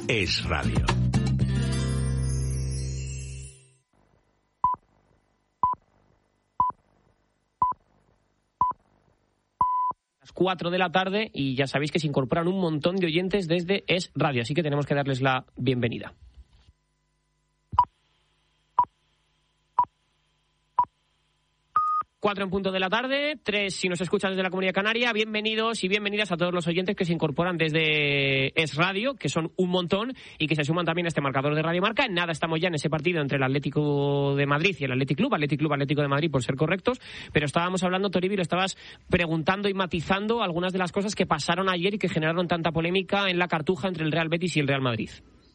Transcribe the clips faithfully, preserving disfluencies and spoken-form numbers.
Es Radio. cuatro de la tarde y ya sabéis que se incorporan un montón de oyentes desde Es Radio, así que tenemos que darles la bienvenida. Cuatro en punto de la tarde, tres si nos escuchan desde la Comunidad Canaria. Bienvenidos y bienvenidas a todos los oyentes que se incorporan desde Es Radio, que son un montón y que se suman también a este marcador de Radio Marca. En nada estamos ya en ese partido entre el Atlético de Madrid y el Athletic Club, Athletic Club, Atlético de Madrid por ser correctos, pero estábamos hablando, Toribi, lo estabas preguntando y matizando algunas de las cosas que pasaron ayer y que generaron tanta polémica en la Cartuja entre el Real Betis y el Real Madrid.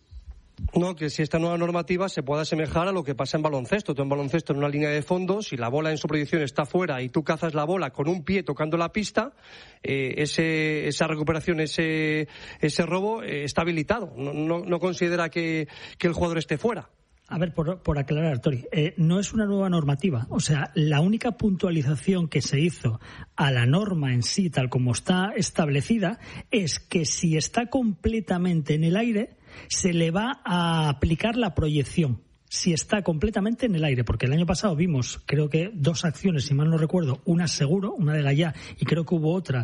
No, que si esta nueva normativa se pueda asemejar a lo que pasa en baloncesto. Tú en baloncesto en una línea de fondo, si la bola en su proyección está fuera y tú cazas la bola con un pie tocando la pista, eh, ese, esa recuperación, ese, ese robo eh, está habilitado. No, no, no considera que, que el jugador esté fuera. A ver, por, por aclarar, Tori, eh, no es una nueva normativa. O sea, la única puntualización que se hizo a la norma en sí, tal como está establecida, es que si está completamente en el aire, se le va a aplicar la proyección. Si está completamente en el aire, porque el año pasado vimos, creo que dos acciones, si mal no recuerdo, una seguro, una de Gallá, y creo que hubo otra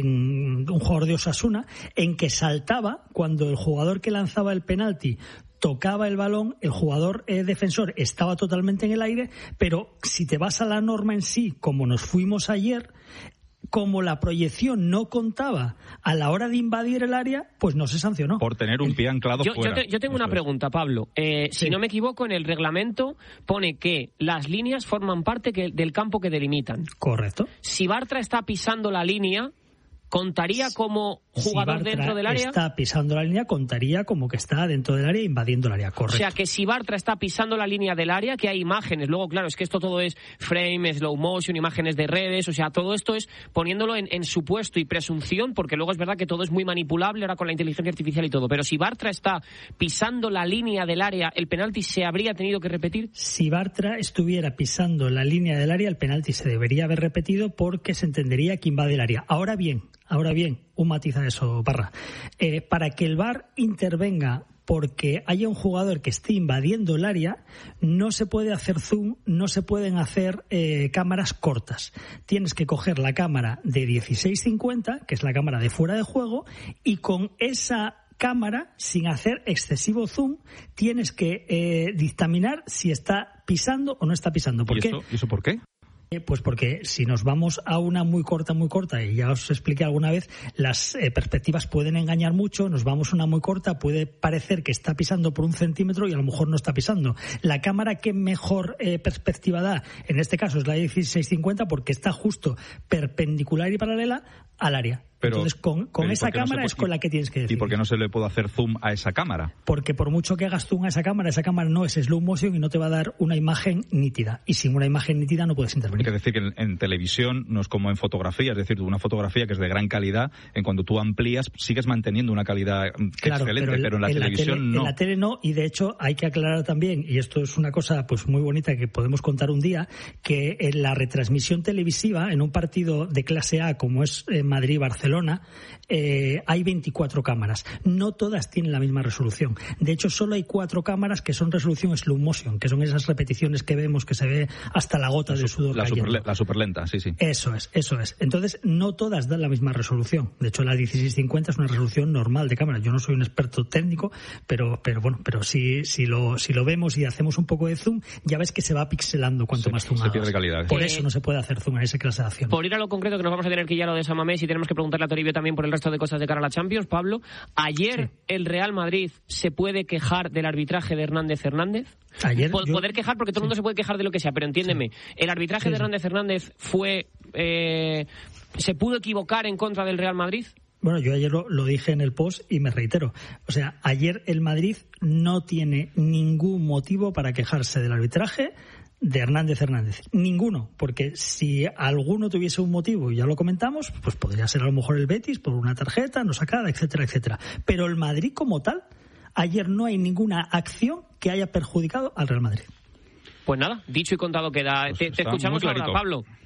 en un jugador de Osasuna, en que saltaba cuando el jugador que lanzaba el penalti tocaba el balón, el jugador eh, defensor estaba totalmente en el aire, pero si te vas a la norma en sí, como nos fuimos ayer, como la proyección no contaba a la hora de invadir el área, pues no se sancionó. Por tener un pie anclado yo, fuera. Yo, te, yo tengo Eso una pregunta, es. Pablo. Eh, sí. Si no me equivoco, en el reglamento pone que las líneas forman parte que, del campo que delimitan. Correcto. Si Bartra está pisando la línea, ¿contaría como jugador si dentro del área? Si está pisando la línea, contaría como que está dentro del área invadiendo el área, correcto. O sea, que si Bartra está pisando la línea del área, que hay imágenes, luego claro, es que esto todo es frame, slow motion, imágenes de redes, o sea, todo esto es poniéndolo en, en supuesto y presunción, porque luego es verdad que todo es muy manipulable ahora con la inteligencia artificial y todo, pero si Bartra está pisando la línea del área, ¿el penalti se habría tenido que repetir? Si Bartra estuviera pisando la línea del área, el penalti se debería haber repetido porque se entendería que invade el área. Ahora bien, Ahora bien, un matiz a eso, Parra. Eh, para que el V A R intervenga porque haya un jugador que esté invadiendo el área, no se puede hacer zoom, no se pueden hacer eh, cámaras cortas. Tienes que coger la cámara de dieciséis cincuenta, que es la cámara de fuera de juego, y con esa cámara, sin hacer excesivo zoom, tienes que eh, dictaminar si está pisando o no está pisando. ¿Por ¿Y qué? Eso, ¿Y eso por qué? Pues porque si nos vamos a una muy corta, muy corta, y ya os expliqué alguna vez, las eh, perspectivas pueden engañar mucho, nos vamos a una muy corta, puede parecer que está pisando por un centímetro y a lo mejor no está pisando. La cámara que mejor eh, perspectiva da, en este caso es la dieciséis cincuenta, porque está justo perpendicular y paralela al área. Pero, Entonces, con, con esa cámara no es con la que tienes que decir. ¿Y por qué no se le puede hacer zoom a esa cámara? Porque por mucho que hagas zoom a esa cámara, esa cámara no es slow motion y no te va a dar una imagen nítida. Y sin una imagen nítida no puedes intervenir. Hay que decir que en, en televisión no es como en fotografía, es decir, una fotografía que es de gran calidad, en cuando tú amplías sigues manteniendo una calidad claro, excelente, pero, pero en la en televisión la tele, no. En la tele no, y de hecho hay que aclarar también, y esto es una cosa pues muy bonita que podemos contar un día, que en la retransmisión televisiva, en un partido de clase A como es eh, Madrid-Barcelona, Eh, hay veinticuatro cámaras. No todas tienen la misma resolución. De hecho, solo hay cuatro cámaras que son resolución slow motion, que son esas repeticiones que vemos que se ve hasta la gota la de sudor la cayendo. Super, la superlenta, sí, sí. Eso es, eso es. Entonces, no todas dan la misma resolución. De hecho, la dieciséis cincuenta es una resolución normal de cámara. Yo no soy un experto técnico, pero, pero bueno, pero si, si, lo, si lo vemos y hacemos un poco de zoom, ya ves que se va pixelando cuanto sí, más zoom se hagas. pierde calidad. Por eh, eso no se puede hacer zoom en esa clase de acción. Por ir a lo concreto, que nos vamos a tener que ir a lo de San Mamés y tenemos que preguntarle a Toribio también por el resto de cosas de cara a la Champions, Pablo. Ayer sí. El Real Madrid se puede quejar del arbitraje de Hernández Hernández. Ayer P- yo... Poder quejar porque todo el sí. mundo se puede quejar de lo que sea, pero entiéndeme, sí. el arbitraje sí, de Hernández sí. Hernández fue... Eh, ¿se pudo equivocar en contra del Real Madrid? Bueno, yo ayer lo, lo dije en el post y me reitero. O sea, ayer el Madrid no tiene ningún motivo para quejarse del arbitraje de Hernández Hernández. Ninguno, porque si alguno tuviese un motivo, y ya lo comentamos, pues podría ser a lo mejor el Betis por una tarjeta no sacada, etcétera, etcétera. Pero el Madrid como tal, ayer no hay ninguna acción que haya perjudicado al Real Madrid. Pues nada, dicho y contado queda. Pues te, te escuchamos ahora, Pablo.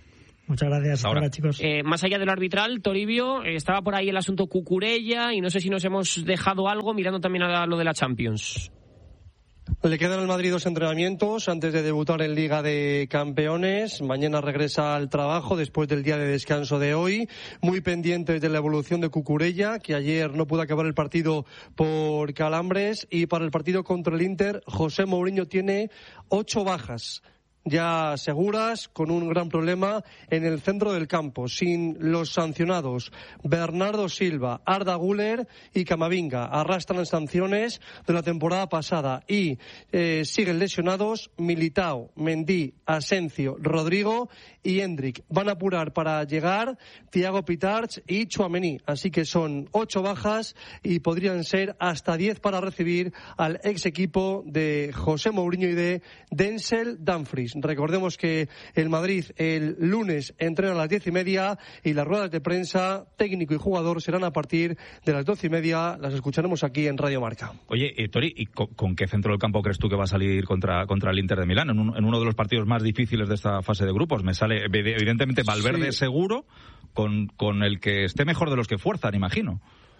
Muchas gracias. Ahora, Ahora, chicos. Eh, más allá de lo arbitral, Toribio, eh, estaba por ahí el asunto Cucurella y no sé si nos hemos dejado algo mirando también a lo de la Champions. Le quedan al Madrid dos entrenamientos antes de debutar en Liga de Campeones. Mañana regresa al trabajo después del día de descanso de hoy. Muy pendientes de la evolución de Cucurella, que ayer no pudo acabar el partido por calambres. Y para el partido contra el Inter, José Mourinho tiene ocho bajas ya seguras, con un gran problema en el centro del campo, sin los sancionados Bernardo Silva, Arda Güler y Camavinga. Arrastran sanciones de la temporada pasada y eh, siguen lesionados Militao, Mendy, Asencio, Rodrigo y Endrick. Van a apurar para llegar Thiago Pitarch y Tchouaméni, así que son ocho bajas y podrían ser hasta diez para recibir al ex equipo de José Mourinho y de Denzel Dumfries. Recordemos que el Madrid el lunes entrena a las diez y media y las ruedas de prensa, técnico y jugador, serán a partir de las doce y media. Las escucharemos aquí en Radio Marca. Oye, eh, Tori, ¿y con, con qué centro del campo crees tú que va a salir contra, contra el Inter de Milán? En, un, en uno de los partidos más difíciles de esta fase de grupos. Me sale, evidentemente, Valverde sí. seguro, con, con el que esté mejor de los que fuerzan, imagino.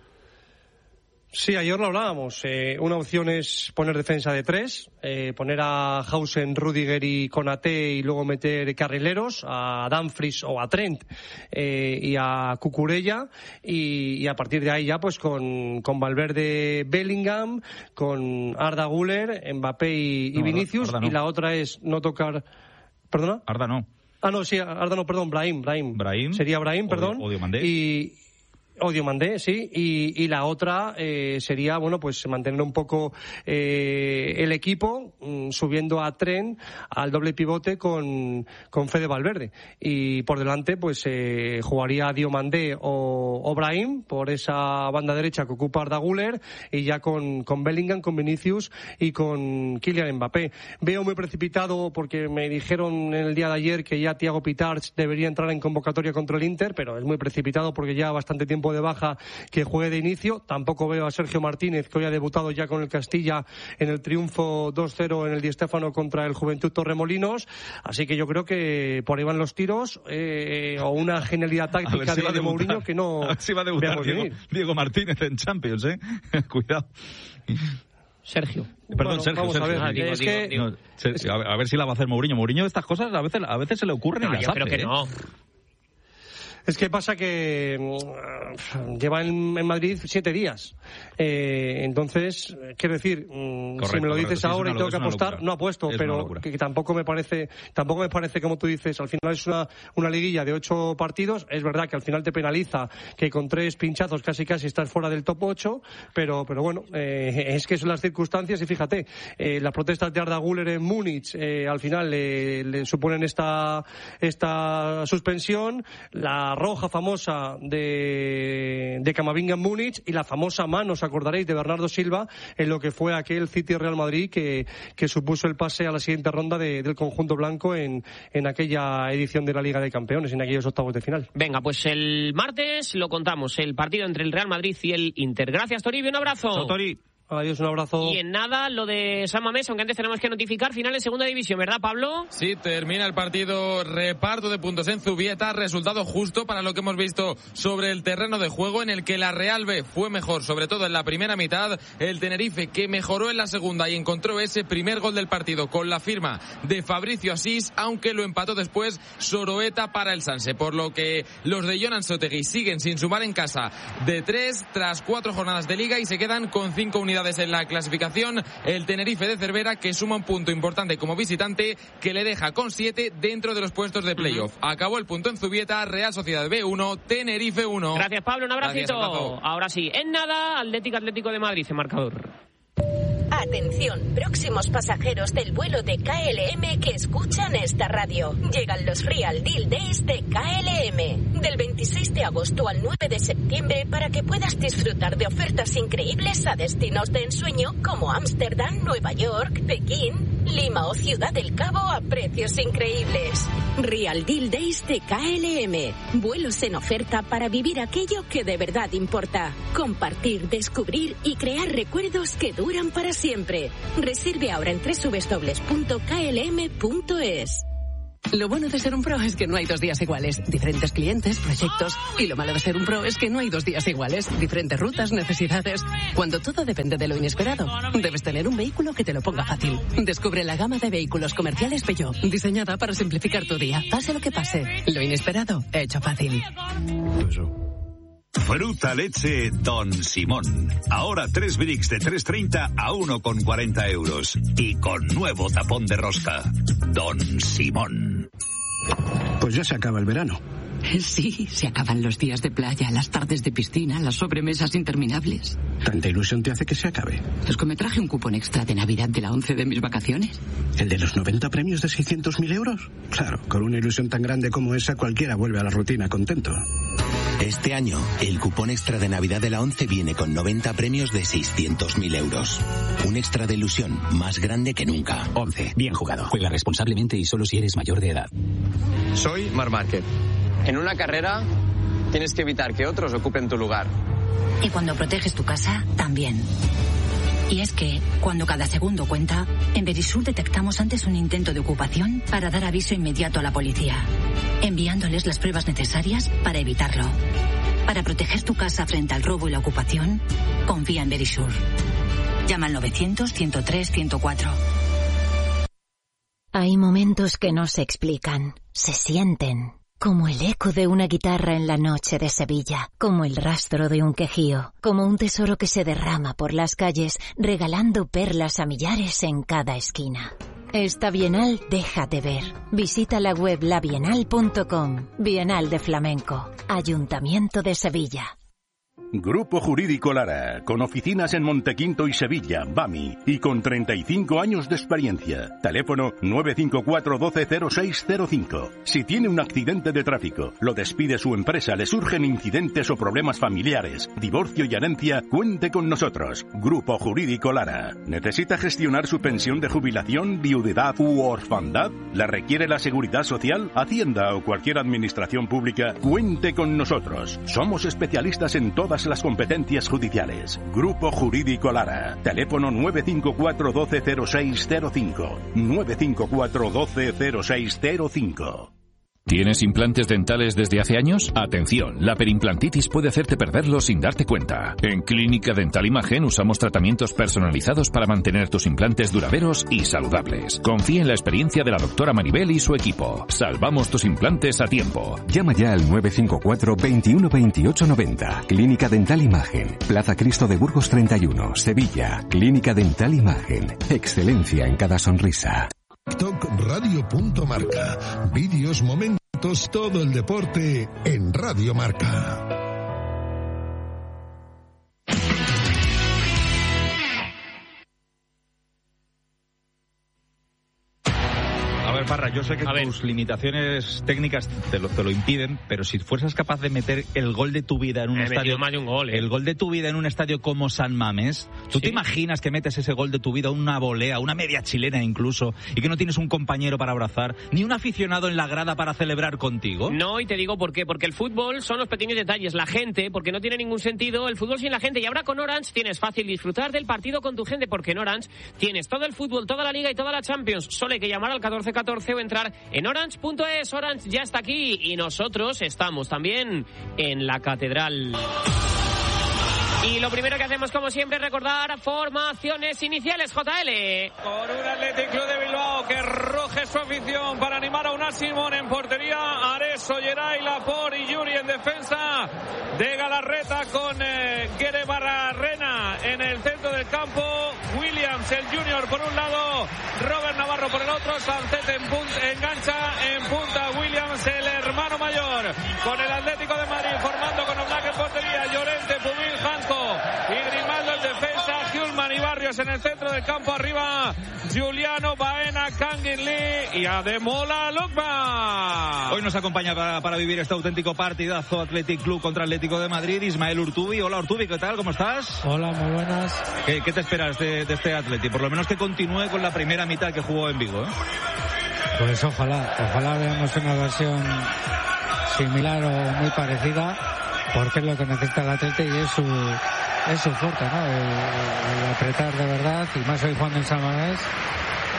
Sí, ayer lo hablábamos. Eh, una opción es poner defensa de tres, eh, poner a Hausen, Rüdiger y Konaté y luego meter carrileros, a Dumfries o a Trent eh, y a Cucurella y, y a partir de ahí ya pues con, con Valverde, Bellingham, con Arda Güler, Mbappé y, y no, Vinicius. Arda no. Y la otra es no tocar... ¿Perdona? Arda no. Ah, no, sí, Arda no, perdón, Brahim. Brahim. Brahim. Sería Brahim, perdón. O Diomandé. Y... Odio Mandé, sí, y, y la otra eh, sería, bueno, pues mantener un poco eh, el equipo, mm, subiendo a Trent al doble pivote con, con Fede Valverde. Y por delante, pues eh, jugaría Diomandé o, o Brahim por esa banda derecha que ocupa Arda Güler y ya con, con Bellingham, con Vinicius y con Kylian Mbappé. Veo muy precipitado porque me dijeron en el día de ayer que ya Thiago Pitarch debería entrar en convocatoria contra el Inter, pero es muy precipitado porque ya bastante tiempo de baja que juegue de inicio. Tampoco veo a Sergio Martínez, que hoy ha debutado ya con el Castilla en el triunfo dos cero en el Di Stéfano contra el Juventud Torremolinos, así que yo creo que por ahí van los tiros, eh, o una genialidad táctica si de, de Mourinho que no a ver si va a debutar Diego, Diego Martínez en Champions, eh cuidado. Sergio. Perdón, bueno, Sergio. Vamos Sergio. a ver, Ah, digo, es digo, que... digo. No, se, a, ver, a ver si la va a hacer Mourinho. Mourinho estas cosas a veces, a veces se le ocurren No, y las yo hace. creo que ¿eh? no. Es que pasa que uh, lleva en, en Madrid siete días. Eh, entonces, quiero decir, um, correcto, si me lo dices correcto. ahora Sí, y tengo que apostar, locura. no apuesto, Es pero que, que tampoco me parece, tampoco me parece, como tú dices, al final es una, una liguilla de ocho partidos. Es verdad que al final te penaliza que con tres pinchazos casi casi estás fuera del top ocho, pero, pero bueno, eh, es que son las circunstancias y fíjate, eh, las protestas de Arda Güler en Múnich eh, al final le, le suponen esta, esta suspensión, la roja famosa de, de Camavinga en Múnich y la famosa mano, os acordaréis, de Bernardo Silva en lo que fue aquel City Real Madrid que, que supuso el pase a la siguiente ronda de, del conjunto blanco en, en aquella edición de la Liga de Campeones, en aquellos octavos de final. Venga, pues el martes lo contamos, el partido entre el Real Madrid y el Inter. Gracias, Toribio, un abrazo. Chao, Tori. Adiós, un abrazo. Y en nada, lo de San Mamés, aunque antes tenemos que notificar final en segunda división, ¿verdad, Pablo? Sí, termina el partido, reparto de puntos en Zubieta, resultado justo para lo que hemos visto sobre el terreno de juego, en el que la Real B fue mejor, sobre todo en la primera mitad, el Tenerife que mejoró en la segunda y encontró ese primer gol del partido con la firma de Fabricio Asís, aunque lo empató después Soroeta para el Sanse, por lo que los de Jon Ansotegui siguen sin sumar en casa de tres tras cuatro jornadas de liga y se quedan con cinco unidades en la clasificación. El Tenerife de Cervera, que suma un punto importante como visitante, que le deja con siete dentro de los puestos de playoff. Uh-huh. Acabó el punto en Zubieta, Real Sociedad B uno, Tenerife uno. Gracias, Pablo, un abracito. Gracias, ahora sí, en nada, Atlético Atlético de Madrid en marcador. Atención, próximos pasajeros del vuelo de K L M que escuchan esta radio. Llegan los Real Deal Days de K L M. Del veintiséis de agosto al nueve de septiembre para que puedas disfrutar de ofertas increíbles a destinos de ensueño como Ámsterdam, Nueva York, Pekín, Lima o Ciudad del Cabo a precios increíbles. Real Deal Days de K L M. Vuelos en oferta para vivir aquello que de verdad importa. Compartir, descubrir y crear recuerdos que duran para siempre. Reserve ahora en doble u doble u doble u punto k l m punto es. Lo bueno de ser un pro es que no hay dos días iguales. Diferentes clientes, proyectos. Y lo malo de ser un pro es que no hay dos días iguales. Diferentes rutas, necesidades. Cuando todo depende de lo inesperado, debes tener un vehículo que te lo ponga fácil. Descubre la gama de vehículos comerciales Peugeot, diseñada para simplificar tu día. Pase lo que pase, lo inesperado, hecho fácil. Fruta leche Don Simón. Ahora tres bricks de tres treinta a uno con cuarenta euros. Y con nuevo tapón de rosca. Don Simón. Pues ya se acaba el verano. Sí, se acaban los días de playa, las tardes de piscina, las sobremesas interminables. ¿Tanta ilusión te hace que se acabe? ¿Es que me traje un cupón extra de Navidad de la once de mis vacaciones? ¿El de los noventa premios de seiscientos mil euros? Claro, con una ilusión tan grande como esa, cualquiera vuelve a la rutina contento. Este año, el cupón extra de Navidad de la once viene con noventa premios de seiscientos mil euros. Un extra de ilusión más grande que nunca. once. Bien jugado. Juega responsablemente y solo si eres mayor de edad. Soy Marc Márquez. En una carrera tienes que evitar que otros ocupen tu lugar. Y cuando proteges tu casa, también. Y es que, cuando cada segundo cuenta, en Verisur detectamos antes un intento de ocupación para dar aviso inmediato a la policía, enviándoles las pruebas necesarias para evitarlo. Para proteger tu casa frente al robo y la ocupación, confía en Verisur. Llama al novecientos, ciento tres, ciento cuatro. Hay momentos que no se explican, se sienten. Como el eco de una guitarra en la noche de Sevilla, como el rastro de un quejío, como un tesoro que se derrama por las calles, regalando perlas a millares en cada esquina. Esta Bienal deja de ver. Visita la web la bienal punto com. Bienal de Flamenco. Ayuntamiento de Sevilla. Grupo Jurídico Lara, con oficinas en Montequinto y Sevilla, BAMI, y con treinta y cinco años de experiencia. Teléfono nueve cinco cuatro uno dos cero seis cero cinco. Si tiene un accidente de tráfico, lo despide su empresa, le surgen incidentes o problemas familiares, divorcio y herencia, cuente con nosotros. Grupo Jurídico Lara. ¿Necesita gestionar su pensión de jubilación, viudedad u orfandad? ¿La requiere la Seguridad Social, Hacienda o cualquier administración pública? Cuente con nosotros. Somos especialistas en todas las competencias judiciales. Grupo Jurídico Lara. Teléfono nueve cinco cuatro uno dos cero seis cero cinco. nueve cinco cuatro uno dos cero seis cero cinco. ¿Tienes implantes dentales desde hace años? Atención, la perimplantitis puede hacerte perderlos sin darte cuenta. En Clínica Dental Imagen usamos tratamientos personalizados para mantener tus implantes duraderos y saludables. Confía en la experiencia de la doctora Maribel y su equipo. Salvamos tus implantes a tiempo. Llama ya al nueve cinco cuatro, veintiuno, veintiocho, noventa. Clínica Dental Imagen. Plaza Cristo de Burgos treinta y uno, Sevilla. Clínica Dental Imagen. Excelencia en cada sonrisa. TikTok Radio Punto Marca. Vídeos, momentos, todo el deporte en Radio Marca. A ver, Parra, yo sé que tus limitaciones técnicas te lo, te lo impiden, pero si fueras capaz de meter el gol de tu vida en un He estadio, más de un gol, ¿eh? el gol de tu vida en un estadio como San Mamés, ¿tú ¿Sí? te imaginas que metes ese gol de tu vida, una volea, una media chilena incluso, y que no tienes un compañero para abrazar, ni un aficionado en la grada para celebrar contigo? No, y te digo por qué, porque el fútbol son los pequeños detalles, la gente, porque no tiene ningún sentido el fútbol sin la gente, y ahora con Orange tienes fácil disfrutar del partido con tu gente, porque en Orange tienes todo el fútbol, toda la Liga y toda la Champions, solo hay que llamar al catorce catorce o entrar en orange punto es. Orange ya está aquí y nosotros estamos también en la Catedral. Y lo primero que hacemos, como siempre, es recordar formaciones iniciales, J L. Por un Athletic Club de Bilbao que ruge su afición para animar a Unai Simón en portería, Ares, Olleray, Laporte y Yuri en defensa, de Galarreta con eh, Guere Barrarena en el centro del campo, Williams, el Junior por un lado, Robert Navarro por el otro, Sancet en punta, engancha en punta, Williams, el hermano mayor, con el Atlético de Madrid formando con Oblak en portería, Llorente, Pumil, Hanco y Grimaldo en defensa, Hjulman y Barrios en el centro del campo, arriba Giuliano, Baena, Kangin Lee y Ademola Lookman. Hoy nos acompaña para, para vivir este auténtico partidazo Athletic Club contra Atlético de Madrid, Ismael Urtubi. Hola Urtubi, ¿qué tal? ¿Cómo estás? Hola, muy buenas. ¿Qué, qué te esperas de, de este Athletic? Por lo menos que continúe con la primera mitad que jugó en Vigo, ¿eh? Pues ojalá, ojalá veamos una versión similar o muy parecida, porque es lo que necesita el Athletic y es su, es su fuerte, ¿no? El, el apretar de verdad, y más hoy jugando en San Mamés,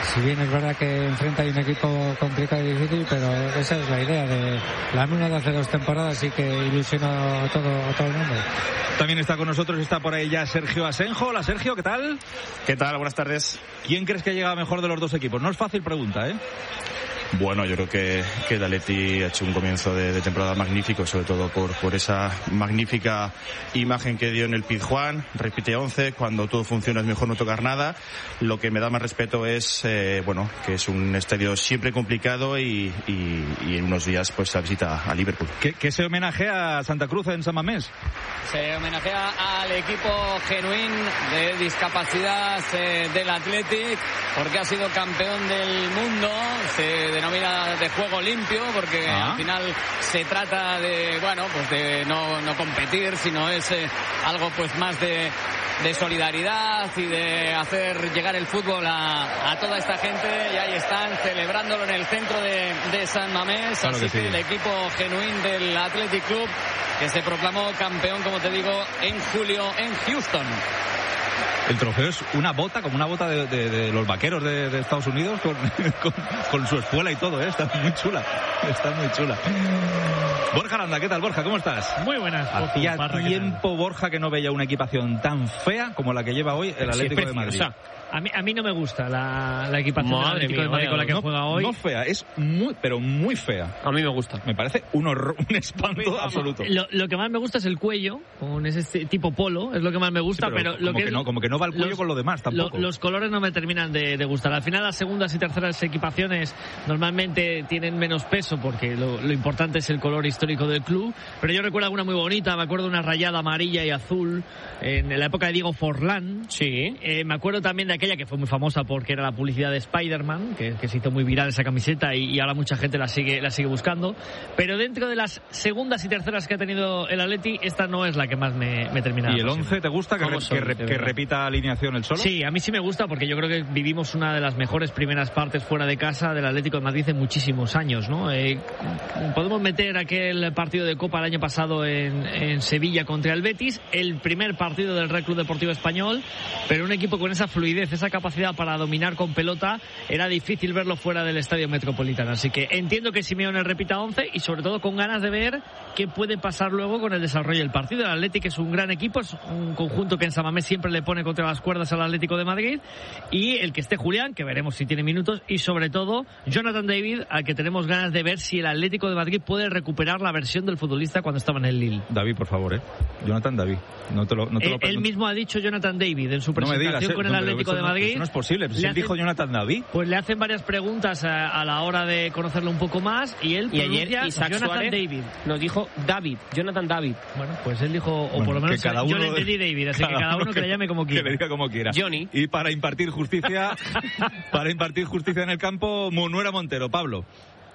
Si bien es verdad que enfrenta a un equipo complicado y difícil, pero esa es la idea de la misma de hace dos temporadas y que ilusiona a todo, a todo el mundo. También está con nosotros, está por ahí ya Sergio Asenjo. Hola Sergio, ¿qué tal? ¿Qué tal? Buenas tardes. ¿Quién crees que llega mejor de los dos equipos? No es fácil pregunta, ¿eh? Bueno, yo creo que, que el Atleti ha hecho un comienzo de, de temporada magnífico, sobre todo por, por esa magnífica imagen que dio en el Pizjuán. Repite once, cuando todo funciona es mejor no tocar nada. Lo que me da más respeto es, eh, bueno, que es un estadio siempre complicado y, y, y en unos días pues la visita a Liverpool. ¿Qué, qué se homenajea a Santa Cruz en San Mamés? Se homenajea al equipo genuín de discapacidad eh, del Athletic, porque ha sido campeón del mundo. Se denomina de juego limpio, porque ah. al final se trata de, bueno, pues de no, no competir, sino es eh, algo pues más de, de solidaridad y de hacer llegar el fútbol a, a toda esta gente, y ahí están celebrándolo en el centro de, de San Mamés. Claro Así que, que sí. El equipo genuín del Athletic Club, que se proclamó campeón, como te digo, en julio en Houston. El trofeo es una bota, como una bota de, de, de los vaqueros de, de Estados Unidos, con, con, con su espuela y todo, ¿eh? Está muy chula, está muy chula. Borja Aranda, ¿qué tal, Borja? ¿Cómo estás? Muy buenas. Hacía tiempo, Borja, que no veía una equipación tan fea como la que lleva hoy el Atlético sí, de Madrid. A mí, a mí no me gusta la, la equipación del Atlético de Madrid con la que no, juega hoy. No fea, es muy, pero muy fea. A mí me gusta. Me parece un horror, un espanto absoluto. Lo, lo que más me gusta es el cuello, con ese tipo polo, es lo que más me gusta, sí, pero, pero lo como que, que no, como que no va el cuello los, con lo demás tampoco. Lo, los colores no me terminan de, de gustar. Al final las segundas y terceras equipaciones normalmente tienen menos peso porque lo, lo importante es el color histórico del club, pero yo recuerdo alguna muy bonita, me acuerdo de una rayada amarilla y azul en la época de Diego Forlán. Sí. Eh, me acuerdo también de aquella que fue muy famosa porque era la publicidad de Spider-Man, que, que se hizo muy viral esa camiseta y, y ahora mucha gente la sigue la sigue buscando. Pero dentro de las segundas y terceras que ha tenido el Atleti, esta no es la que más me, me termina. ¿Y el once te gusta que, re, que, re, que repita alineación el solo? Sí, a mí sí me gusta porque yo creo que vivimos una de las mejores primeras partes fuera de casa del Atlético de Madrid en muchísimos años, ¿no? Eh, podemos meter aquel partido de Copa el año pasado en, en Sevilla contra el Betis, el primer partido del Real Club Deportivo Español, pero un equipo con esa fluidez, esa capacidad para dominar con pelota, era difícil verlo fuera del Estadio Metropolitano. Así que entiendo que Simeone repita once y sobre todo con ganas de ver qué puede pasar luego con el desarrollo del partido. El Atlético es un gran equipo, es un conjunto que en San Mamés siempre le pone contra las cuerdas al Atlético de Madrid, y el que esté Julián, que veremos si tiene minutos, y sobre todo Jonathan David, al que tenemos ganas de ver si el Atlético de Madrid puede recuperar la versión del futbolista cuando estaba en el Lille. David, por favor, ¿eh? Jonathan David. No te lo, no te lo, él no... mismo ha dicho Jonathan David en su presentación no digas, con eh, el no, Atlético eso de no, Madrid. Eso no es posible, pues si él hacen, dijo Jonathan David. Pues le hacen varias preguntas a, a la hora de conocerlo un poco más y él y ayer Isaac Jonathan Suárez David. Nos dijo David, Jonathan David. Bueno, pues él dijo, o bueno, por lo menos cada yo uno, le entendí David, así cada que cada uno que, que le llame como quiera. Que le diga como quiera. Johnny. Y para impartir justicia, para impartir justicia en el campo, Munuera Montero. Pablo.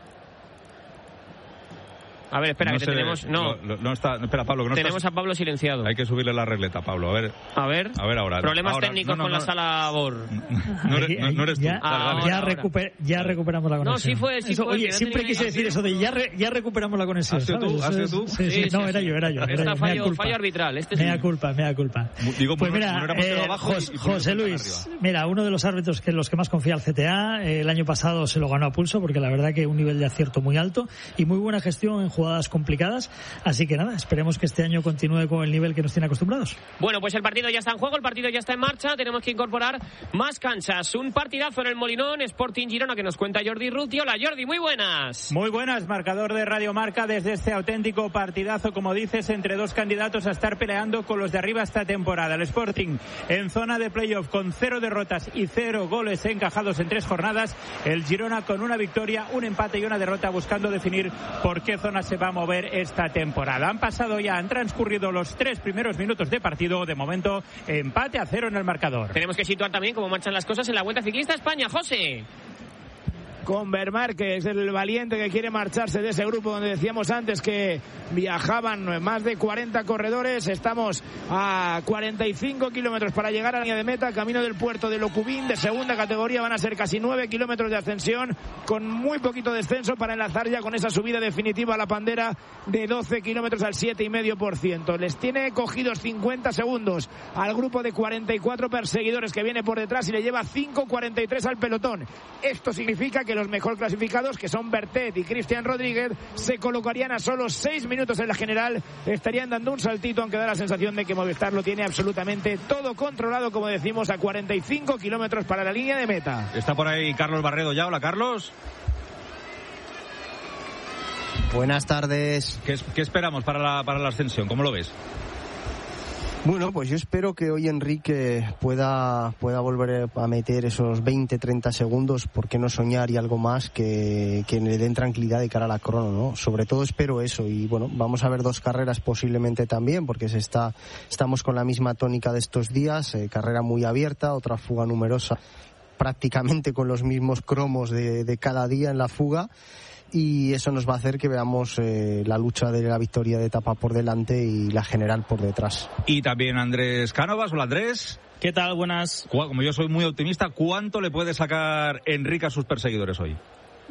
A ver, espera, no que te sé, tenemos... No, no, no está, espera, Pablo, que no tenemos estás... a Pablo silenciado. Hay que subirle la regleta, Pablo. A ver, a ver, a ver ahora. Problemas ahora, técnicos no, no, con no, la sala Bor. No, eres, no, no eres tú. Ya, dale, dale. ya, ahora, recuper, ya recuperamos la conexión. No, sí fue, sí eso, fue. Oye, siempre quise decir eso de ya, re, ya recuperamos la conexión. ¿Has sido tú? ¿Has sido tú? Sí, sí, sí, no, era yo, era yo. Era Esta yo. fallo, culpa. fallo arbitral. Este mea sí. culpa, mea culpa. Digo, pues bueno, mira, bueno, eh, abajo José, y, y José Luis, mira, uno de los árbitros que los que más confía al C T A, eh, el año pasado se lo ganó a pulso porque la verdad que un nivel de acierto muy alto y muy buena gestión en jugadas complicadas. Así que nada, esperemos que este año continúe con el nivel que nos tiene acostumbrados. Bueno, pues el partido ya está en juego, el partido ya está en marcha, tenemos que incorporar más canchas. Un partidazo en el Molinón, Sporting Girona, que nos cuenta Jordi Ruti. Hola Jordi, muy buenas. Muy buenas, marcador de Radio Marca desde este auténtico partidazo, como dices, entre dos candidatos a estar peleando con los de arriba esta temporada. El Sporting en zona de playoff con cero derrotas y cero goles encajados en tres jornadas. El Girona con una victoria, un empate y una derrota, buscando definir por qué zona se va a mover esta temporada. Han pasado ya, han transcurrido los tres primeros minutos de partido. De momento, empate a cero en el marcador. Tenemos que situar también cómo marchan las cosas en la Vuelta Ciclista a España. José. con Vermar, que es el valiente que quiere marcharse de ese grupo donde decíamos antes que viajaban más de cuarenta corredores. Estamos a cuarenta y cinco kilómetros para llegar a la línea de meta, camino del puerto de Locubín, de segunda categoría. Van a ser casi nueve kilómetros de ascensión, con muy poquito descenso para enlazar ya con esa subida definitiva a la Pandera de doce kilómetros al siete coma cinco por ciento. Les tiene cogidos cincuenta segundos al grupo de cuarenta y cuatro perseguidores que viene por detrás y le lleva cinco cuarenta y tres al pelotón. Esto significa que los mejor clasificados, que son Bertet y Cristian Rodríguez, se colocarían a solo seis minutos en la general. Estarían dando un saltito, aunque da la sensación de que Movistar lo tiene absolutamente todo controlado, como decimos, a cuarenta y cinco kilómetros para la línea de meta. Está por ahí Carlos Barredo ya. Hola, Carlos. Buenas tardes. ¿Qué, qué esperamos para la, para la ascensión? ¿Cómo lo ves? Bueno, pues yo espero que hoy Enrique pueda, pueda volver a meter esos veinte treinta segundos, por qué no soñar, y algo más que, que le den tranquilidad de cara a la crono, ¿no? Sobre todo espero eso, y bueno, vamos a ver dos carreras posiblemente también, porque se está, estamos con la misma tónica de estos días, eh, carrera muy abierta, otra fuga numerosa, prácticamente con los mismos cromos de, de cada día en la fuga. Y eso nos va a hacer que veamos eh, la lucha de la victoria de etapa por delante y la general por detrás. Y también Andrés Cánovas. Hola, Andrés. ¿Qué tal? Buenas. Como yo soy muy optimista, ¿cuánto le puede sacar Enrique a sus perseguidores hoy?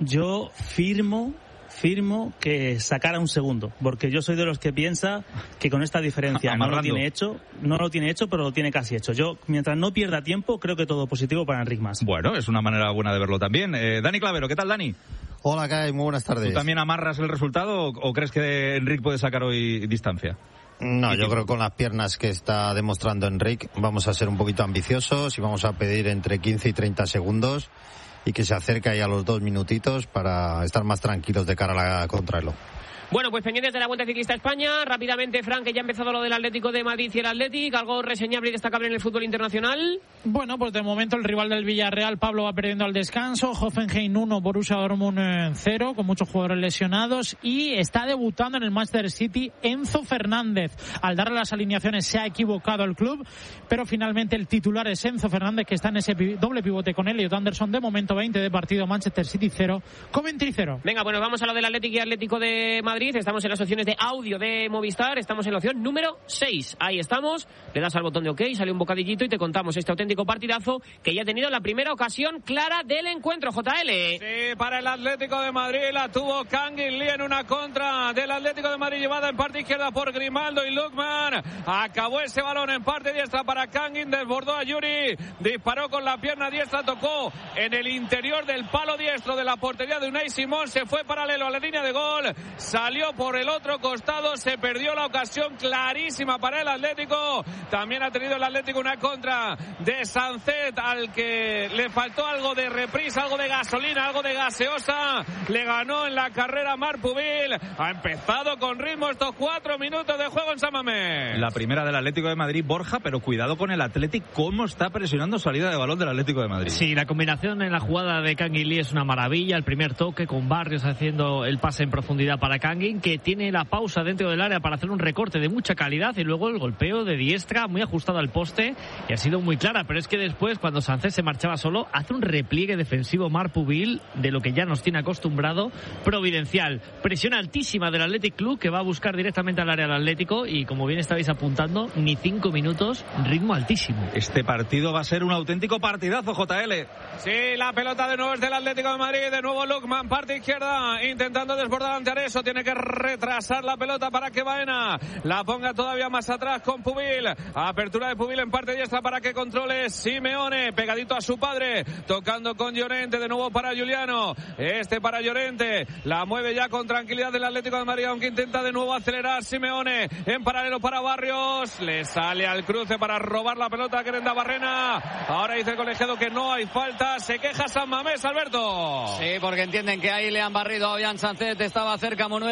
Yo firmo... firmo que sacara un segundo, porque yo soy de los que piensa que con esta diferencia no lo tiene hecho, no lo tiene hecho, pero lo tiene casi hecho. Yo, mientras no pierda tiempo, creo que todo positivo para Enric Mas. Bueno, es una manera buena de verlo también. Eh, Dani Clavero, ¿qué tal, Dani? Hola, Kai, muy buenas tardes. ¿Tú también amarras el resultado o, o crees que Enric puede sacar hoy distancia? No, yo creo que con las piernas que está demostrando Enric vamos a ser un poquito ambiciosos y vamos a pedir entre quince y treinta segundos y que se acerque ahí a los dos minutitos para estar más tranquilos de cara a la contrarreloj. Bueno, pues pendientes de la Vuelta Ciclista España. Rápidamente, Fran, que ya ha empezado lo del Atlético de Madrid y el Athletic. ¿Algo reseñable y destacable en el fútbol internacional? Bueno, pues de momento el rival del Villarreal, Pablo, va perdiendo al descanso. Hoffenheim uno, Borussia Dortmund cero, con muchos jugadores lesionados. Y está debutando en el Manchester City Enzo Fernández. Al darle las alineaciones se ha equivocado el club, pero finalmente el titular es Enzo Fernández, que está en ese doble pivote con Elliot Anderson. De momento veinte de partido, Manchester City cero, Coventry cero. Venga, bueno, vamos a lo del Athletic y Atlético de Madrid. Estamos en las opciones de audio de Movistar, estamos en la opción número seis. Ahí estamos, le das al botón de OK, sale un bocadillito y te contamos este auténtico partidazo que ya ha tenido la primera ocasión clara del encuentro, J L. Sí, para el Atlético de Madrid la tuvo Kangin Lee en una contra del Atlético de Madrid, llevada en parte izquierda por Grimaldo y Lukman. Acabó ese balón en parte diestra para Kangin, desbordó a Yuri, disparó con la pierna diestra, tocó en el interior del palo diestro de la portería de Unai Simón, se fue paralelo a la línea de gol, salió por el otro costado, se perdió la ocasión clarísima para el Atlético. También ha tenido el Atlético una contra de Sancet, al que le faltó algo de reprisa, algo de gasolina, algo de gaseosa. Le ganó en la carrera Marc Pubil. Ha empezado con ritmo estos cuatro minutos de juego en San Mamés. La primera del Atlético de Madrid, Borja, pero cuidado con el Atlético, cómo está presionando salida de balón del Atlético de Madrid. Sí, la combinación en la jugada de Kangin Lee es una maravilla. El primer toque con Barrios haciendo el pase en profundidad para Kangin, que tiene la pausa dentro del área para hacer un recorte de mucha calidad, y luego el golpeo de diestra muy ajustado al poste y ha sido muy clara. Pero es que después, cuando Sánchez se marchaba solo, hace un repliegue defensivo Marc Pubil de lo que ya nos tiene acostumbrado, providencial. Presión altísima del Athletic Club, que va a buscar directamente al área del Atlético, y como bien estabais apuntando, ni cinco minutos, ritmo altísimo. Este partido va a ser un auténtico partidazo, J L. Sí, la pelota de nuevo es del Atlético de Madrid, de nuevo Lukman, parte izquierda, intentando desbordar ante Areso, tiene que retrasar la pelota para que Baena la ponga todavía más atrás con Pubil. Apertura de Pubil en parte diestra para que controle Simeone, pegadito a su padre, tocando con Llorente, de nuevo para Juliano, este para Llorente, la mueve ya con tranquilidad del Atlético de Madrid, aunque intenta de nuevo acelerar Simeone, en paralelo para Barrios, le sale al cruce para robar la pelota a Querenda Barrena. Ahora dice el colegiado que no hay falta, se queja San Mamés, Alberto. Sí, porque entienden que ahí le han barrido a Ollán Sánchez, estaba cerca Munuera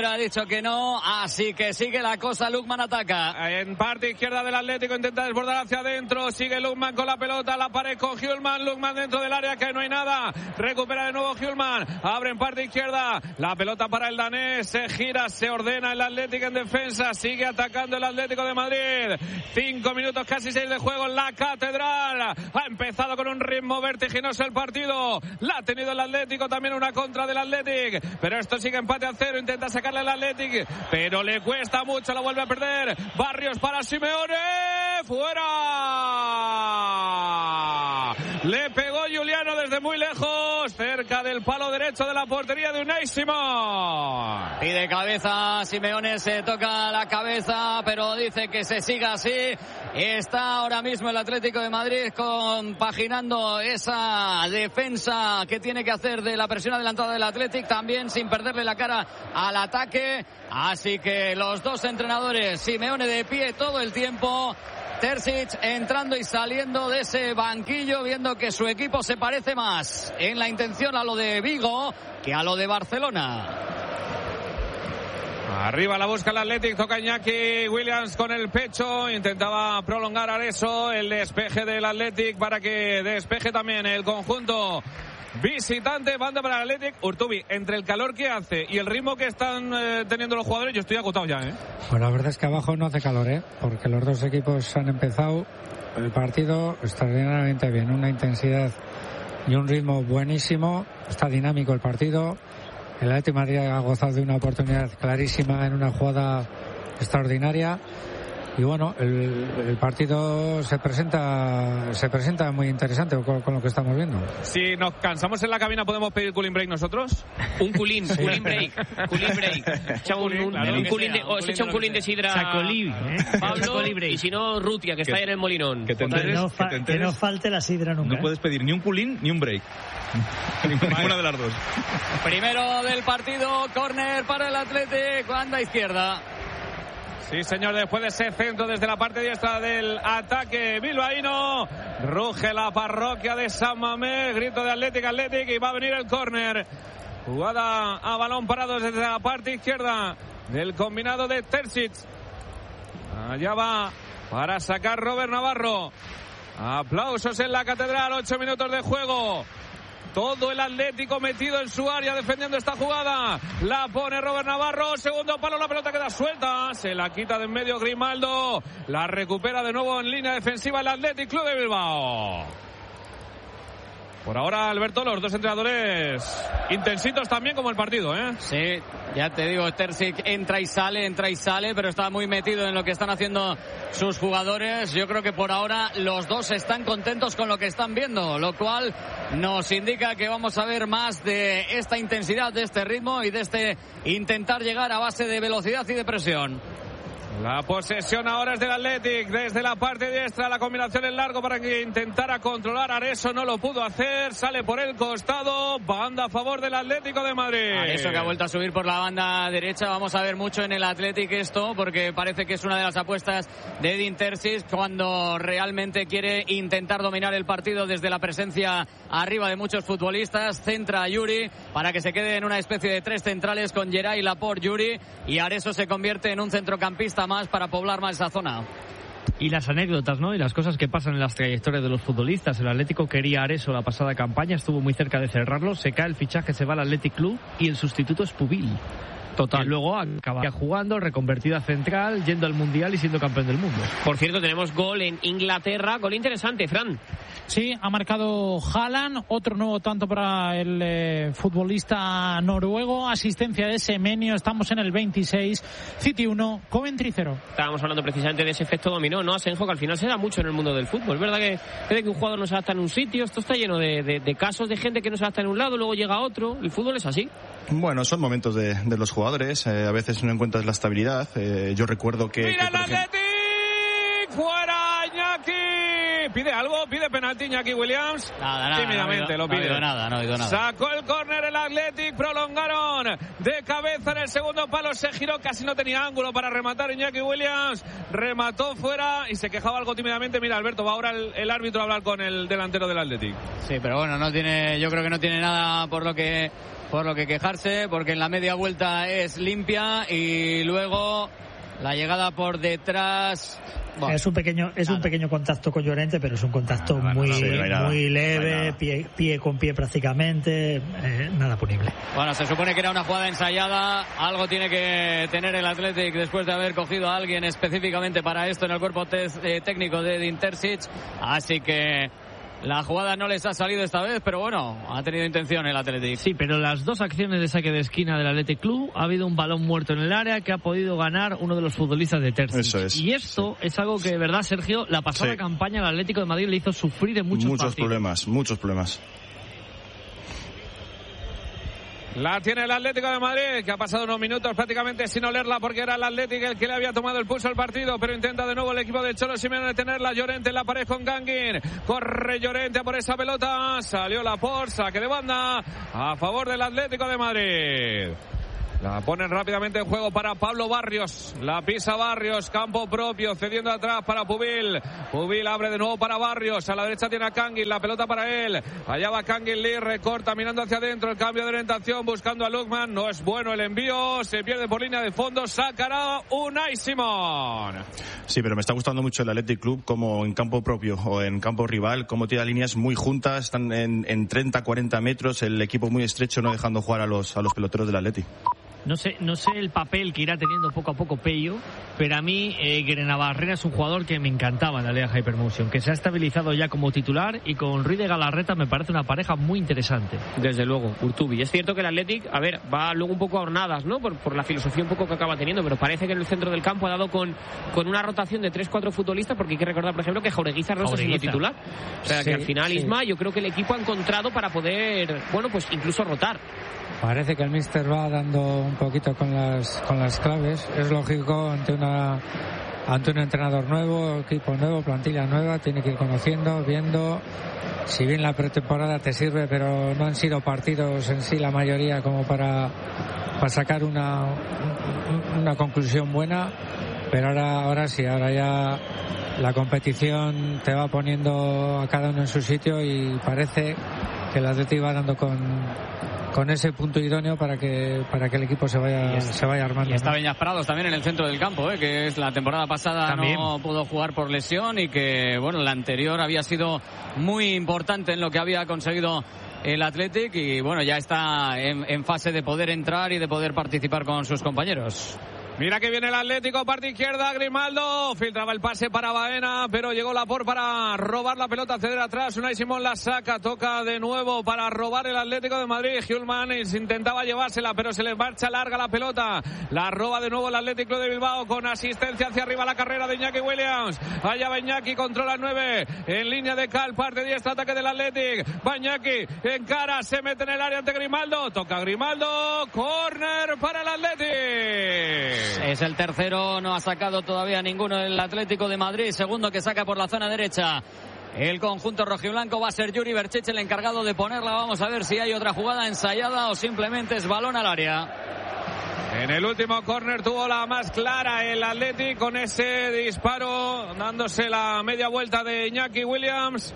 árbitro ha dicho que no, así que sigue la cosa. Lukman ataca. En parte izquierda del Atlético, intenta desbordar hacia adentro. Sigue Lukman con la pelota, la pared con Hjulman. Lukman dentro del área, que no hay nada. Recupera de nuevo Hjulman. Abre en parte izquierda. La pelota para el danés. Se gira, se ordena el Atlético en defensa. Sigue atacando el Atlético de Madrid. Cinco minutos, casi seis de juego en la Catedral. Ha empezado con un ritmo vertiginoso el partido. La ha tenido el Atlético, también una contra del Atlético. Pero esto sigue empate a cero. Intenta sacarle al Atlético, pero le cuesta mucho. La vuelve a perder. Barrios para Simeone. ¡Fuera! Le pegó Juliano desde muy lejos, cerca del palo derecho de la portería de Unai Simón. Pide cabeza, Simeone se toca la cabeza, pero dice que se siga así. Está ahora mismo el Atlético de Madrid compaginando esa defensa que tiene que hacer de la presión adelantada del Atlético, también sin perderle la cara al ataque. Así que los dos entrenadores, Simeone de pie todo el tiempo, Terzic entrando y saliendo de ese banquillo, viendo que su equipo se parece más en la intención a lo de Vigo que a lo de Barcelona. Arriba la busca el Athletic, toca Iñaki Williams con el pecho, intentaba prolongar Areso, el despeje del Athletic para que despeje también el conjunto visitante. Banda para el Athletic. Urtubi, entre el calor que hace y el ritmo que están eh, teniendo los jugadores, yo estoy agotado ya, ¿eh? Pues la verdad es que abajo no hace calor, ¿eh? Porque los dos equipos han empezado el partido extraordinariamente bien, una intensidad y un ritmo buenísimo, está dinámico el partido. El Atlético de Madrid ha gozado de una oportunidad clarísima en una jugada extraordinaria. Y bueno, el, el partido se presenta se presenta muy interesante con, con lo que estamos viendo. Si nos cansamos en la cabina, ¿podemos pedir cooling break nosotros? Un cooling, sí. cooling break, cooling break. Echa un, un, claro, un cooling de, o se echa un cooling de sidra Sacolibi, ¿eh? Pablo, y si no, Rutia, que, que está ahí en el Molinón. Que, te enteres, que, no fa, que, te que no falte la sidra nunca. No ¿eh? puedes pedir ni un cooling ni un break. Ninguna de las dos. Primero del partido, córner para el Atlético, banda izquierda. Sí, señor, después de ese centro desde la parte diestra del ataque bilbaíno, ruge la parroquia de San Mamés, grito de Atlético, Atlético, y va a venir el córner. Jugada a balón parado desde la parte izquierda del combinado de Terzic. Allá va para sacar Robert Navarro. Aplausos en la Catedral, ocho minutos de juego. Todo el Atlético metido en su área defendiendo esta jugada. La pone Robert Navarro. Segundo palo, la pelota queda suelta. Se la quita de en medio Grimaldo. La recupera de nuevo en línea defensiva el Athletic Club de Bilbao. Por ahora, Alberto, los dos entrenadores intensitos también como el partido, ¿eh? Sí, ya te digo, Terzic entra y sale, entra y sale, pero está muy metido en lo que están haciendo sus jugadores. Yo creo que por ahora los dos están contentos con lo que están viendo, lo cual nos indica que vamos a ver más de esta intensidad, de este ritmo y de este intentar llegar a base de velocidad y de presión. La posesión ahora es del Athletic desde la parte diestra, la combinación en largo para que intentara controlar Areso, no lo pudo hacer, sale por el costado, banda a favor del Atlético de Madrid. Areso que ha vuelto a subir por la banda derecha, vamos a ver mucho en el Athletic esto, porque parece que es una de las apuestas de Edin Terzic cuando realmente quiere intentar dominar el partido desde la presencia arriba de muchos futbolistas, centra a Yuri para que se quede en una especie de tres centrales con Geray, Laporte, Yuri, y Areso se convierte en un centrocampista más para poblar más esa zona. Y las anécdotas, ¿no? Y las cosas que pasan en las trayectorias de los futbolistas. El Atlético quería a Areso la pasada campaña, estuvo muy cerca de cerrarlo, se cae el fichaje, se va al Athletic Club y el sustituto es Pubil. Total. Y luego acaba jugando, reconvertido a central, yendo al Mundial y siendo campeón del mundo. Por cierto, tenemos gol en Inglaterra, gol interesante, Fran. Sí, ha marcado Haaland, otro nuevo tanto para el eh, futbolista noruego, asistencia de Semenyo, estamos en el veintiséis, City uno, Coventry cero. Estábamos hablando precisamente de ese efecto dominó, ¿no, Asenjo? Que al final se da mucho en el mundo del fútbol, ¿verdad? Que desde que un jugador no se adapta en un sitio, esto está lleno de, de, de casos de gente que no se adapta en un lado, luego llega a otro, el fútbol es así. Bueno, son momentos de, de los jugadores, eh, a veces no encuentras la estabilidad, eh, yo recuerdo que... ¡Mira que, el Athletic! ¡Fuera Iñaki! ¿Pide algo? ¿Pide penalti Iñaki Williams? Nada, nada. Tímidamente no lo pide. No ha ido nada, no ha ido nada. Sacó el córner el Athletic, prolongaron de cabeza en el segundo palo, se giró, casi no tenía ángulo para rematar Iñaki Williams, remató fuera y se quejaba algo tímidamente. Mira, Alberto, va ahora el, el árbitro a hablar con el delantero del Athletic. Sí, pero bueno, no tiene, yo creo que no tiene nada por lo que por lo que quejarse, porque en la media vuelta es limpia y luego la llegada por detrás. Bueno, es un pequeño es nada. un pequeño contacto con Llorente, pero es un contacto no, muy, no, sí, no muy leve, no pie, pie con pie prácticamente, eh, nada punible. Bueno, se supone que era una jugada ensayada, algo tiene que tener el Athletic después de haber cogido a alguien específicamente para esto en el cuerpo eh, técnico de Edin Terzic, así que la jugada no les ha salido esta vez, pero bueno, ha tenido intención el Athletic. Sí, pero las dos acciones de saque de esquina del Athletic Club ha habido un balón muerto en el área que ha podido ganar uno de los futbolistas de Terzic. Eso es. Y esto sí. es algo que, de verdad, Sergio, la pasada sí. campaña al Atlético de Madrid le hizo sufrir en muchos, muchos partidos. problemas, muchos problemas. La tiene el Atlético de Madrid, que ha pasado unos minutos prácticamente sin olerla porque era el Atlético el que le había tomado el pulso al partido, pero intenta de nuevo el equipo de Cholo Simeone detenerla. Llorente en la pared con Gangin, corre Llorente a por esa pelota, salió Laporte, saque de banda a favor del Atlético de Madrid. La ponen rápidamente en juego para Pablo Barrios. La pisa Barrios, campo propio, cediendo atrás para Pubil. Pubil abre de nuevo para Barrios. A la derecha tiene a Kangin, la pelota para él. Allá va Kangin Lee, recorta, mirando hacia adentro. El cambio de orientación, buscando a Lukman. No es bueno el envío, se pierde por línea de fondo. Sacará Unai Simón. Sí, pero me está gustando mucho el Athletic Club, como en campo propio o en campo rival, como tira líneas muy juntas, están en, en treinta, cuarenta metros. El equipo muy estrecho, no dejando jugar a los, a los peloteros del Athletic. No sé, no sé el papel que irá teniendo poco a poco Pello, pero a mí eh, Grenabarrera es un jugador que me encantaba en la Liga Hypermotion, que se ha estabilizado ya como titular, y con Ruiz de Galarreta me parece una pareja muy interesante. Desde luego, Urtubi. Es cierto que el Athletic, a ver, va luego un poco a hornadas, ¿no? Por, por la filosofía un poco que acaba teniendo, pero parece que en el centro del campo ha dado con, con una rotación de tres cuatro futbolistas, porque hay que recordar, por ejemplo, que Jaureguizar no está siendo titular. O sea, sí, que al final, sí. Isma, yo creo que el equipo ha encontrado para poder, bueno, pues incluso rotar. Parece que el míster va dando un poquito con las con las claves. Es lógico ante una ante un entrenador nuevo, equipo nuevo, plantilla nueva, tiene que ir conociendo, viendo. Si bien la pretemporada te sirve, pero no han sido partidos en sí la mayoría como para, para sacar una una conclusión buena. Pero ahora ahora sí, ahora ya la competición te va poniendo a cada uno en su sitio y parece que el Atleti va dando con con ese punto idóneo para que para que el equipo se vaya está, se vaya armando. Y está Beñas Prados también en el centro del campo, ¿eh? Que es la temporada pasada también. No pudo jugar por lesión y que, bueno, la anterior había sido muy importante en lo que había conseguido el Athletic y, bueno, ya está en, en fase de poder entrar y de poder participar con sus compañeros. Mira que viene el Atlético, parte izquierda, Grimaldo, filtraba el pase para Baena, pero llegó Laporte para robar la pelota, ceder atrás, Unai Simón la saca, toca de nuevo para robar el Atlético de Madrid, Hjulman intentaba llevársela, pero se le marcha larga la pelota, la roba de nuevo el Atlético de Bilbao, con asistencia hacia arriba la carrera de Iñaki Williams, allá va Iñaki, controla nueve, en línea de Cal, parte diez, ataque del Atlético, va Iñaki, encara, se mete en el área ante Grimaldo, toca Grimaldo, córner para el Atlético. Es el tercero, no ha sacado todavía ninguno el Atlético de Madrid. Segundo que saca por la zona derecha el conjunto rojiblanco, va a ser Yuri Berchiche el encargado de ponerla. Vamos a ver si hay otra jugada ensayada o simplemente es balón al área. En el último córner tuvo la más clara el Atlético con ese disparo, dándose la media vuelta de Iñaki Williams.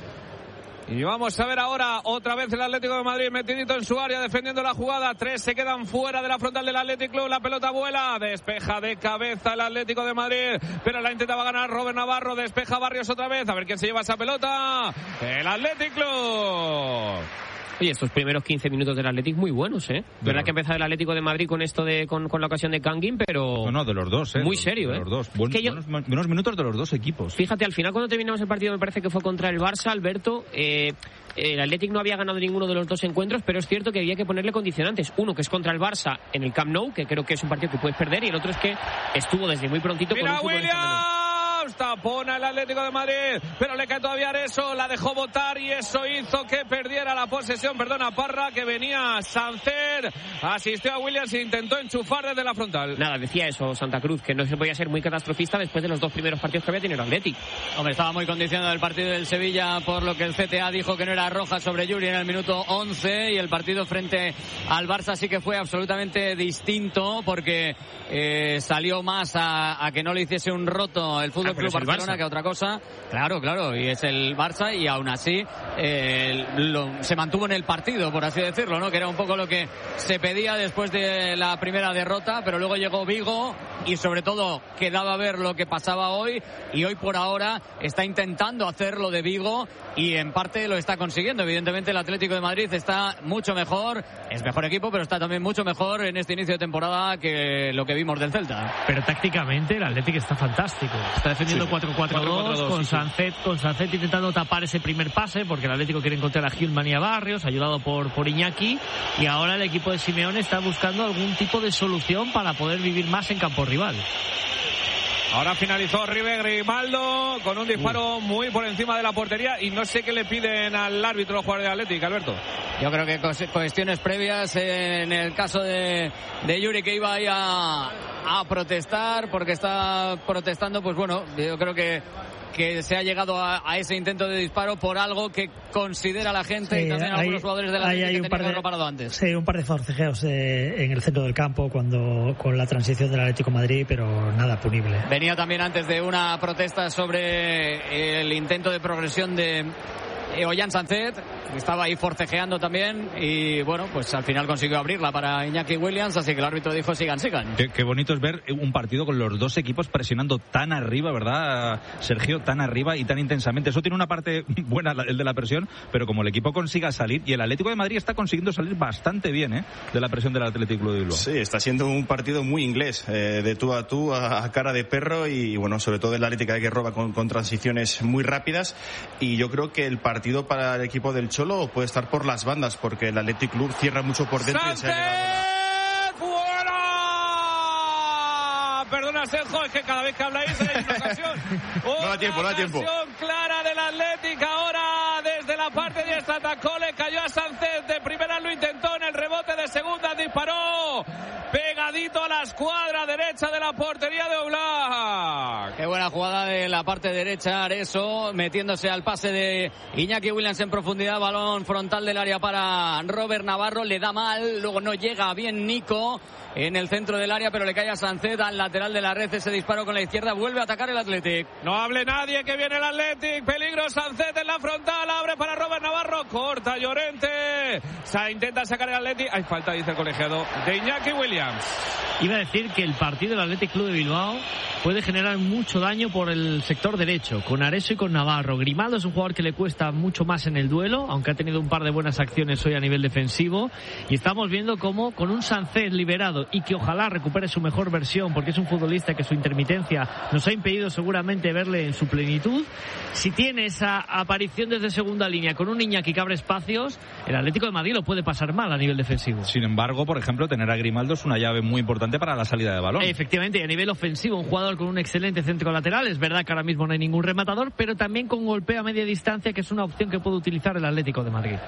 Y vamos a ver ahora otra vez el Atlético de Madrid metidito en su área defendiendo la jugada. Tres se quedan fuera de la frontal del Athletic Club. La pelota vuela, despeja de cabeza el Atlético de Madrid, pero la intentaba ganar Robert Navarro. Despeja Barrios otra vez, a ver quién se lleva esa pelota. El Athletic Club. Oye, estos primeros quince minutos del Athletic muy buenos, ¿eh? Verdad que empezó el Atlético de Madrid con esto de con, con la ocasión de Kangin, pero no, no, de los dos, ¿eh? Muy serio, de ¿eh? Los dos. Buen, es que yo... buenos, buenos minutos de los dos equipos. Fíjate, al final cuando terminamos el partido me parece que fue contra el Barça, Alberto, eh, el Athletic no había ganado ninguno de los dos encuentros, pero es cierto que había que ponerle condicionantes. Uno que es contra el Barça en el Camp Nou, que creo que es un partido que puedes perder, y el otro es que estuvo desde muy prontito Mira con un Williams, tapona el Atlético de Madrid, pero le cae todavía Areso, la dejó botar y eso hizo que perdiera la posesión, perdona Parra, que venía Sancer, asistió a Williams e intentó enchufar desde la frontal. Nada, decía eso Santa Cruz, que no se podía ser muy catastrofista después de los dos primeros partidos que había tenido el Atlético. Hombre, estaba muy condicionado el partido del Sevilla, por lo que el C T A dijo que no era roja sobre Yuri en el minuto once, y el partido frente al Barça sí que fue absolutamente distinto, porque eh, salió más a, a que no le hiciese un roto el Fútbol ah, Club Barcelona que otra cosa. Claro, claro, y es el Barça, y aún así eh, lo, se mantuvo en el partido, por así decirlo, ¿no? Que era un poco lo que se pedía después de la primera derrota, pero luego llegó Vigo y sobre todo quedaba a ver lo que pasaba hoy, y hoy por ahora está intentando hacer lo de Vigo y en parte lo está consiguiendo. Evidentemente el Atlético de Madrid está mucho mejor, es mejor equipo, pero está también mucho mejor en este inicio de temporada que lo que vimos del Celta. Pero tácticamente el Atlético está fantástico, está defendiendo Sí. cuatro cuatro dos con sí, sí. Sancet, con Sancet intentando tapar ese primer pase, porque el Atlético quiere encontrar a Gilman y a Barrios, ayudado por, por Iñaki, y ahora el equipo de Simeone está buscando algún tipo de solución para poder vivir más en campo rival. Ahora finalizó River Grimaldo con un disparo uh. muy por encima de la portería, y no sé qué le piden al árbitro los jugadores de Atlético, Alberto. Yo creo que cuestiones previas en el caso de, de Yuri, que iba ahí a, a protestar porque está protestando, pues bueno, yo creo que que se ha llegado a, a ese intento de disparo por algo que considera la gente, sí, y también hay, algunos jugadores de la Atlético que tenían que haberlo parado antes. Sí, un par de forcejeos eh, en el centro del campo cuando con la transición del Atlético de Madrid, pero nada punible. Venía también antes de una protesta sobre el intento de progresión de Ollán Sancet, que estaba ahí forcejeando también, y bueno, pues al final consiguió abrirla para Iñaki Williams, así que el árbitro dijo sigan, sigan. Qué, qué bonito es ver un partido con los dos equipos presionando tan arriba, ¿verdad, Sergio? Tan arriba y tan intensamente. Eso tiene una parte buena, el de la presión, pero como el equipo consiga salir, y el Atlético de Madrid está consiguiendo salir bastante bien, ¿eh?, de la presión del Atlético Club de Bilbao. Sí, está siendo un partido muy inglés, eh, de tú a tú, a, a cara de perro, y bueno, sobre todo el Atlético que roba con, con transiciones muy rápidas, y yo creo que el partido partido para el equipo del Cholo puede estar por las bandas, porque el Athletic Club cierra mucho por dentro. Y se ha llegado... ¡Fuera! Perdona, Sergio, es que cada vez que habláis hay una ocasión. No da tiempo, no da tiempo. Una ocasión clara del Athletic ahora desde la parte de esta atacó, le cayó a Sánchez, de primera lo intentó, en el rebote de segunda disparó pegadito a la escuadra derecha de la portería de Oblak. Qué buena jugada de la parte derecha, Areso metiéndose al pase de Iñaki Williams en profundidad, balón frontal del área para Robert Navarro, le da mal, luego no llega bien Nico en el centro del área, pero le cae a Sánchez al lateral de la red, ese disparo con la izquierda, vuelve a atacar el Athletic. No hable nadie, que viene el Athletic, peligro, Sánchez en la frontal, abre para Robert Navarro, corta Llorente, se intenta sacar el Athletic, hay falta, dice el colegiado, de Iñaki Williams. Iba a decir que el partido del Athletic Club de Bilbao puede generar mucho daño por el sector derecho, con Areso y con Navarro. Grimaldo es un jugador que le cuesta mucho más en el duelo, aunque ha tenido un par de buenas acciones hoy a nivel defensivo, y estamos viendo cómo con un Sánchez liberado y que ojalá recupere su mejor versión, porque es un futbolista que su intermitencia nos ha impedido seguramente verle en su plenitud, si tiene esa aparición desde segunda línea con un Iñaki que abre espacios, el Atlético de Madrid lo puede pasar mal a nivel defensivo. Sin embargo, por ejemplo, tener a Grimaldo es una llave muy importante para la salida de balón. Efectivamente, y a nivel ofensivo, un jugador con un excelente centro lateral. Es verdad que ahora mismo no hay ningún rematador, pero también con golpeo a media distancia, que es una opción que puede utilizar el Atlético de Madrid.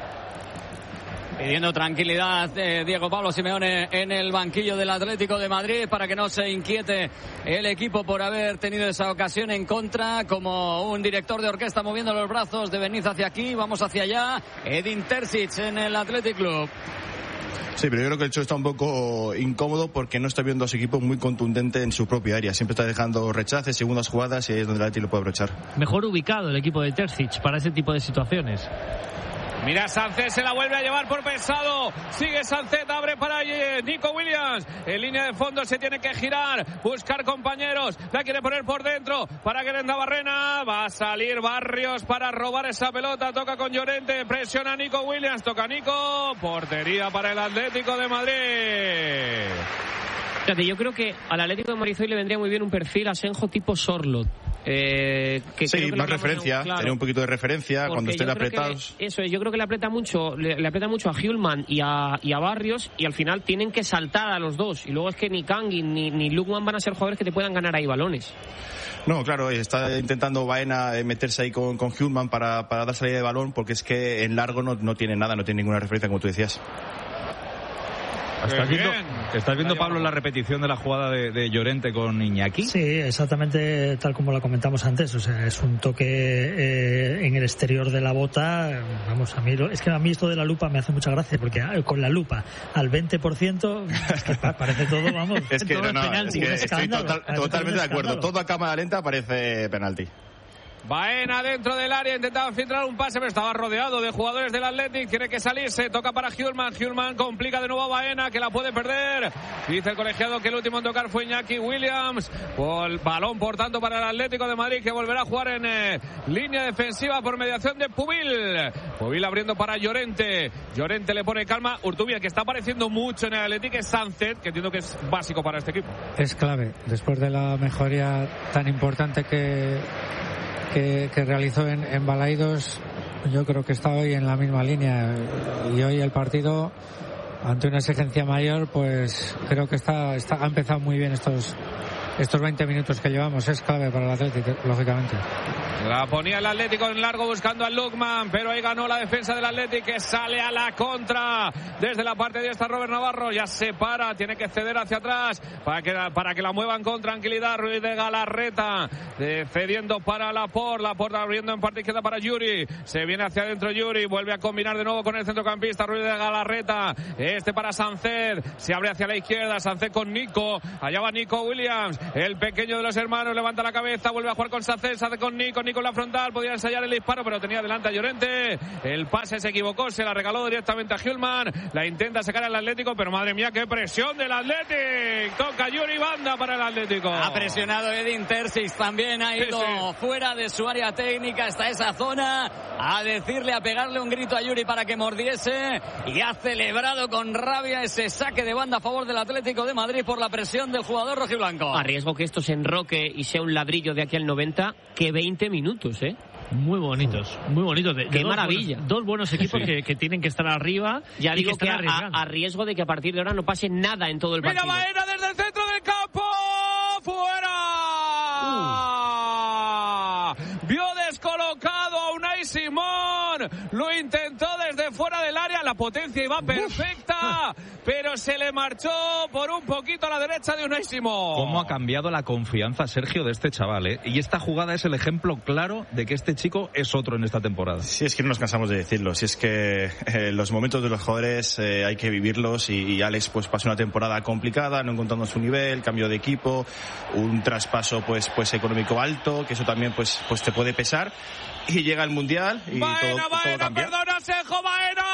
Pidiendo tranquilidad de Diego Pablo Simeone en el banquillo del Atlético de Madrid para que no se inquiete el equipo por haber tenido esa ocasión en contra, como un director de orquesta moviendo los brazos de venid hacia aquí, vamos hacia allá. Edin Terzic en el Athletic Club. Sí, pero yo creo que el Cholo está un poco incómodo porque no está viendo a su equipo muy contundente en su propia área. Siempre está dejando rechaces, segundas jugadas, y ahí es donde el Athletic lo puede aprovechar. Mejor ubicado el equipo de Terzic para ese tipo de situaciones. Mira, Sánchez se la vuelve a llevar por pesado. Sigue Sánchez, abre para Nico Williams. En línea de fondo se tiene que girar, buscar compañeros. La quiere poner por dentro para Guerenda Barrena. Va a salir Barrios para robar esa pelota. Toca con Llorente, presiona Nico Williams. Toca Nico. Portería para el Atlético de Madrid. Fíjate, yo creo que al Atlético de Madrid hoy le vendría muy bien un perfil Asenjo tipo Sorlot. Eh, que sí, que más referencia, un, claro, tener un poquito de referencia cuando estén apretados. Que, eso es, yo creo que le aprieta mucho, le, le aprieta mucho a Hjulman y a, y a Barrios, y al final tienen que saltar a los dos. Y luego es que ni Kangin ni, ni Lukman van a ser jugadores que te puedan ganar ahí balones. No, claro, está intentando Baena meterse ahí con, con Hjulman para, para dar salida de balón, porque es que en largo no, no tiene nada, no tiene ninguna referencia, como tú decías. ¿Estás viendo, ¿Estás viendo, Pablo, la repetición de la jugada de, de Llorente con Iñaki? Sí, exactamente tal como la comentamos antes. O sea, es un toque eh, en el exterior de la bota. Vamos, a mí, es que a mí esto de la lupa me hace mucha gracia, porque con la lupa al veinte por ciento es que parece todo, vamos, es que todo no, no, penalti, es que es estoy total, totalmente de acuerdo. Escándalo. Todo a cámara lenta parece penalti. Baena dentro del área, intentaba filtrar un pase, pero estaba rodeado de jugadores del Athletic. Tiene que salirse, toca para Hjulmand. Hjulmand complica de nuevo a Baena, que la puede perder. Dice el colegiado que el último en tocar fue Iñaki Williams. Por balón, por tanto, para el Atlético de Madrid, que volverá a jugar en eh, línea defensiva por mediación de Pubil. Pubil abriendo para Llorente. Llorente le pone calma. Urtubia, que está apareciendo mucho en el Athletic, es Sánchez, que entiendo que es básico para este equipo. Es clave, después de la mejoría tan importante que Que, que realizó en, en Balaidos, yo creo que está hoy en la misma línea, y hoy el partido, ante una exigencia mayor, pues creo que está, está ha empezado muy bien estos estos veinte minutos que llevamos. Es clave para el Atlético, lógicamente. La ponía el Atlético en largo buscando a Lukman, pero ahí ganó la defensa del Atlético, que sale a la contra desde la parte de esta. Robert Navarro ya se para, tiene que ceder hacia atrás para que, para que la muevan con tranquilidad. Ruiz de Galarreta eh, cediendo para Laporte, Laporte abriendo en parte izquierda para Yuri, se viene hacia adentro Yuri, vuelve a combinar de nuevo con el centrocampista Ruiz de Galarreta, este para Sánchez, se abre hacia la izquierda, Sánchez con Nico, allá va Nico Williams, el pequeño de los hermanos, levanta la cabeza, vuelve a jugar con Sánchez, Sánchez con Nico, Nico en la frontal, podía ensayar el disparo, pero tenía delante a Llorente, el pase se equivocó, se la regaló directamente a Hjulmand, la intenta sacar al Atlético, pero madre mía, qué presión del Atlético, toca Yuri, banda para el Atlético. Ha presionado Edin Terzic, también ha ido sí, sí. fuera de su área técnica hasta esa zona, a decirle, a pegarle un grito a Yuri para que mordiese, y ha celebrado con rabia ese saque de banda a favor del Atlético de Madrid por la presión del jugador rojiblanco. A riesgo que esto se enroque y sea un ladrillo de aquí al noventa, que veinte minutos, ¿eh? Muy bonitos, muy bonitos. De, de Qué dos maravilla. Buenos, dos buenos equipos sí. que, que tienen que estar arriba. Ya digo que, que a, a, a riesgo de que a partir de ahora no pase nada en todo el partido. Mira Baena desde el centro del campo. ¡Fuera! Uh. Vio descolocado a Unai Simón. Lo intentó desde fuera del área. La potencia iba perfecta. Uf. Pero se le marchó por un poquito a la derecha de Unai Simón. ¿Cómo ha cambiado la confianza, Sergio, de este chaval, eh? Y esta jugada es el ejemplo claro de que este chico es otro en esta temporada. Sí, es que no nos cansamos de decirlo. Si es que eh, los momentos de los jugadores eh, hay que vivirlos, y, y Alex pues pasó una temporada complicada, no encontrando su nivel, cambio de equipo, un traspaso pues pues económico alto, que eso también pues pues te puede pesar, y llega el Mundial y Baena, todo, Baena, todo cambia. Perdona, Sejo, Baena,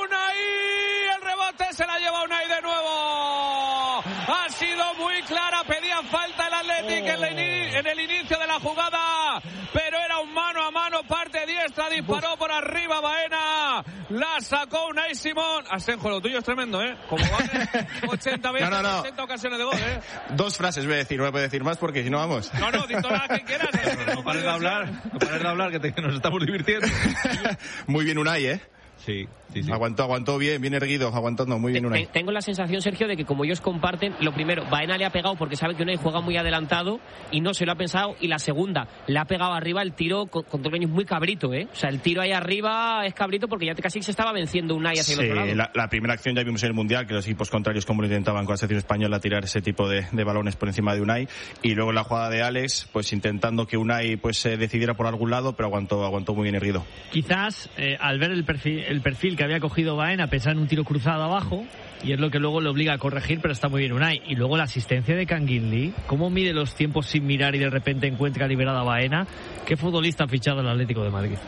Unai, el rebote se la lleva Unai de nuevo. Ha sido muy clara, pedían falta el Athletic oh. en, el en el inicio de la jugada, pero era un mano a mano, parte diestra, disparó Uf. por arriba Baena, la sacó Unai Simón. Asenjo, lo tuyo es tremendo, ¿eh? Como van ochenta, veinte, no, no, no. ochenta ocasiones de gol, ¿eh? Dos frases voy a decir, no voy a decir más porque si no vamos. No, no, dicto la que quieras. No, no pares de hablar, no pares de hablar, que, te, que nos estamos divirtiendo. Muy bien Unai, ¿eh? Sí, sí, sí. Aguantó, aguantó bien, bien erguido, aguantando muy bien Unai. Tengo la sensación, Sergio, de que como ellos comparten, lo primero, Baena le ha pegado porque sabe que Unai juega muy adelantado y no se lo ha pensado, y la segunda, le ha pegado arriba el tiro con, con Torreño, muy cabrito, ¿eh? O sea, el tiro ahí arriba es cabrito porque ya casi se estaba venciendo Unai hacia sí, el otro lado. La, la primera acción ya vimos en el Mundial, que los equipos contrarios como lo intentaban con la selección española tirar ese tipo de, de balones por encima de Unai, y luego la jugada de Alex, pues intentando que Unai pues se decidiera por algún lado, pero aguantó, aguantó muy bien erguido. Quizás eh, al ver el perfil, el perfil que había cogido Baena, pensar en un tiro cruzado abajo, y es lo que luego le obliga a corregir, pero está muy bien Unai. Y luego la asistencia de Canguilí, cómo mide los tiempos sin mirar y de repente encuentra liberada a Baena. Qué futbolista ha fichado el Atlético de Madrid.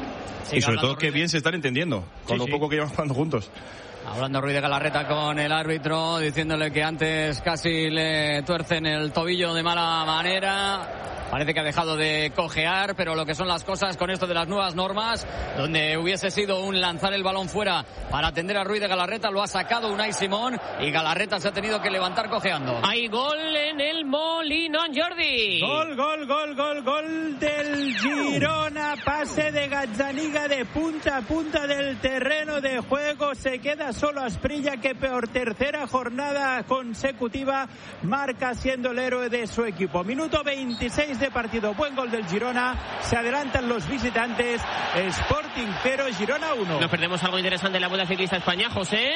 Y sobre todo que bien se están entendiendo con sí, lo sí. poco que llevan jugando juntos. Hablando Ruiz de Galarreta con el árbitro, diciéndole que antes casi le tuercen el tobillo de mala manera. Parece que ha dejado de cojear, pero lo que son las cosas con esto de las nuevas normas, donde hubiese sido un lanzar el balón fuera para atender a Ruiz de Galarreta, lo ha sacado Unai Simón y Galarreta se ha tenido que levantar cojeando. Hay gol en el Molinón, Jordi. Gol, gol, gol, gol, gol del Girona. Pase de Gazzaniga de punta a punta del terreno de juego. Se queda solo Asprilla, que por tercera jornada consecutiva marca siendo el héroe de su equipo. Minuto veintiséis de partido, buen gol del Girona, se adelantan los visitantes, Sporting cero, Girona uno. Nos perdemos algo interesante en la Vuelta Ciclista España, José.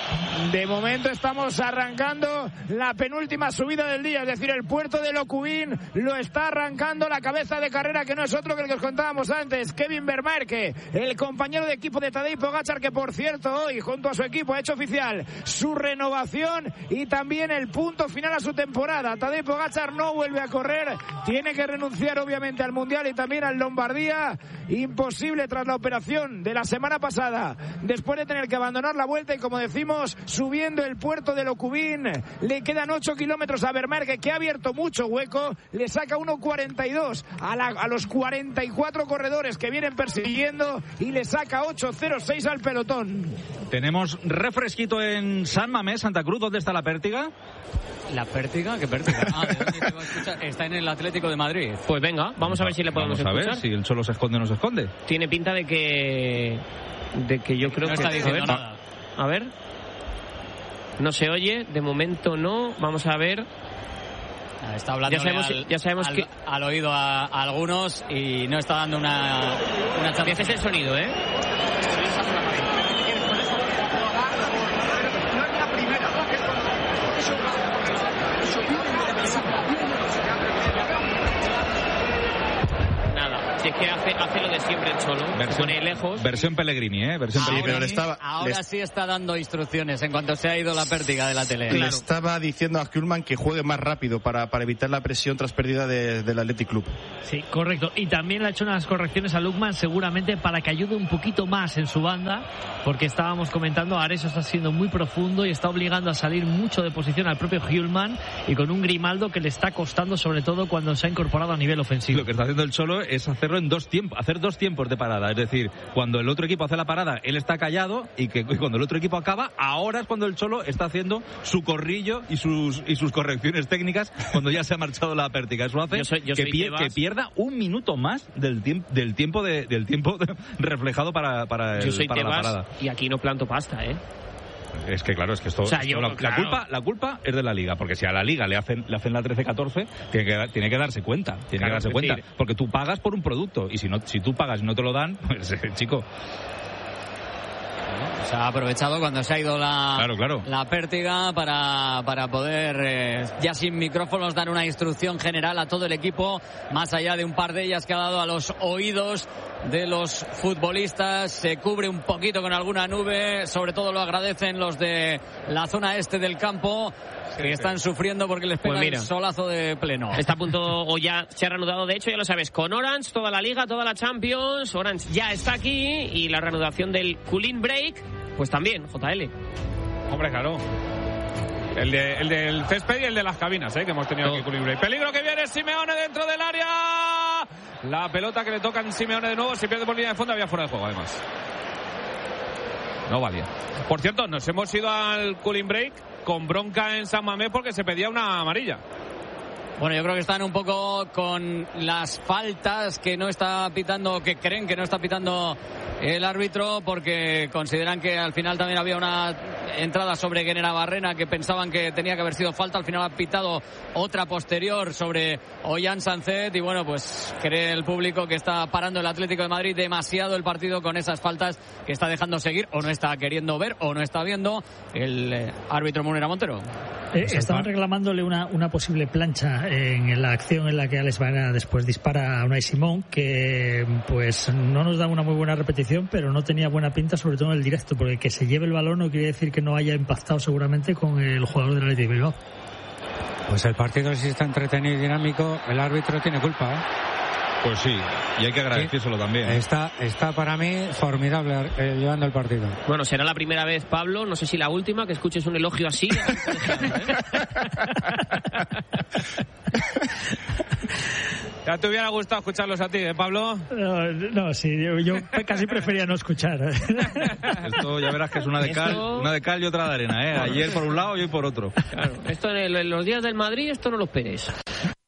De momento estamos arrancando la penúltima subida del día, es decir, el puerto de Locubín lo está arrancando la cabeza de carrera, que no es otro que el que os contábamos antes, Kevin Vermaerke, el compañero de equipo de Tadej Pogačar, que por cierto hoy junto a su equipo ha hecho oficial su renovación y también el punto final a su temporada. Tadej Pogačar no vuelve a correr, tiene que renunciar obviamente al Mundial y también al Lombardía, imposible tras la operación de la semana pasada, después de tener que abandonar la vuelta y, como decimos, subiendo el puerto de Locubín. Le quedan ocho kilómetros a Vermaerke, que ha abierto mucho hueco, le saca uno cuarenta y dos a, la, a los cuarenta y cuatro corredores que vienen persiguiendo y le saca ocho cero seis al pelotón. Tenemos refresquito en San Mamés, Santa Cruz. ¿Dónde está la Pértiga? ¿La Pértiga? ¿Qué Pértiga? Ah, ¿de dónde te va a escuchar? Está en el Atlético de Madrid. Pues venga, vamos a ver si le podemos vamos a escuchar. Ver si el Cholo se esconde o no se esconde. Tiene pinta de que... de que yo creo no que... está diciendo a ver, nada. A ver... No se oye, de momento no. Vamos a ver. Está hablando ya sabemos, al, ya sabemos al, que... al oído a, a algunos y no está dando una, una charla. Ese es el sonido, ¿eh? Si es que hace, hace lo de siempre el Cholo, versión, se pone lejos. Versión Pellegrini, ¿eh? Versión ahora, Pellegrini. Sí, estaba, ahora les... sí está dando instrucciones en cuanto se ha ido la Pértiga de la tele. Le Claro. estaba diciendo a Kuhlmann que juegue más rápido para, para evitar la presión tras pérdida de, del Athletic Club. Sí, correcto. Y también le ha hecho unas correcciones a Lukman seguramente para que ayude un poquito más en su banda, porque estábamos comentando, Areso está siendo muy profundo y está obligando a salir mucho de posición al propio Kuhlmann, y con un Grimaldo que le está costando, sobre todo cuando se ha incorporado a nivel ofensivo. Lo que está haciendo el Cholo es hacerlo en dos tiempos, hacer dos tiempos de parada, es decir, cuando el otro equipo hace la parada, él está callado, y que y cuando el otro equipo acaba, ahora es cuando el Cholo está haciendo su corrillo y sus y sus correcciones técnicas cuando ya se ha marchado la Pértiga. Eso hace yo soy, yo que, soy pier, que pierda un minuto más del tiempo del tiempo de, del tiempo reflejado para para, el, yo soy para la parada. Y aquí no planto pasta, ¿eh? Es que claro, es que esto, o sea, esto yo, la, claro. la culpa la culpa es de la Liga, porque si a la Liga le hacen le hacen la trece catorce, tiene que tiene que darse cuenta, tiene claro, que darse cuenta, decir, porque tú pagas por un producto, y si no si tú pagas y no te lo dan, pues eh, chico. Se ha aprovechado cuando se ha ido la, claro, claro. la Pértiga para, para poder, eh, ya sin micrófonos, dar una instrucción general a todo el equipo, más allá de un par de ellas que ha dado a los oídos de los futbolistas. Se cubre un poquito con alguna nube, sobre todo lo agradecen los de la zona este del campo, que están sufriendo porque les pega pues mira, el solazo de pleno. Está a punto, o ya se ha reanudado, de hecho, ya lo sabes, con Orange, toda la Liga, toda la Champions. Orange ya está aquí, y la reanudación del Cooling Break, pues también, J L. Hombre, claro. El, de, el del césped y el de las cabinas, ¿eh? Que hemos tenido no. aquí Cooling Break. Peligro que viene Simeone dentro del área. La pelota que le toca a Simeone de nuevo, si pierde por línea de fondo, había fuera de juego, además. No valía. Por cierto, nos hemos ido al Cooling Break con bronca en San Mamés porque se pedía una amarilla. Bueno, yo creo que están un poco con las faltas que no está pitando, que creen que no está pitando el árbitro, porque consideran que al final también había una entrada sobre Guenera Barrena que pensaban que tenía que haber sido falta. Al final ha pitado otra posterior sobre Ollán Sancet, y bueno, pues cree el público que está parando el Atlético de Madrid demasiado el partido con esas faltas que está dejando seguir, o no está queriendo ver, o no está viendo el eh, árbitro Munera Montero. Eh, estaban reclamándole una, una posible plancha en la acción en la que Alex Baena después dispara a Unai Simón, que pues no nos da una muy buena repetición, pero no tenía buena pinta, sobre todo en el directo, porque que se lleve el balón no quiere decir que no haya impactado seguramente con el jugador del Athletic Bilbao. Pues el partido sí está entretenido y dinámico, el árbitro tiene culpa, ¿eh? Pues sí, y hay que agradecérselo sí. también. Está, está para mí formidable eh, llevando el partido. Bueno, será la primera vez, Pablo, no sé si la última, que escuches un elogio así. ¿eh? ¿Ya te hubiera gustado escucharlos a ti, eh, Pablo? No, no sí, yo, yo casi prefería no escuchar. Esto ya verás que es una de cal, esto... una de cal y otra de arena, ¿eh? Ayer por un lado y hoy por otro. Claro, esto en, el, en los días del Madrid, esto no lo esperes.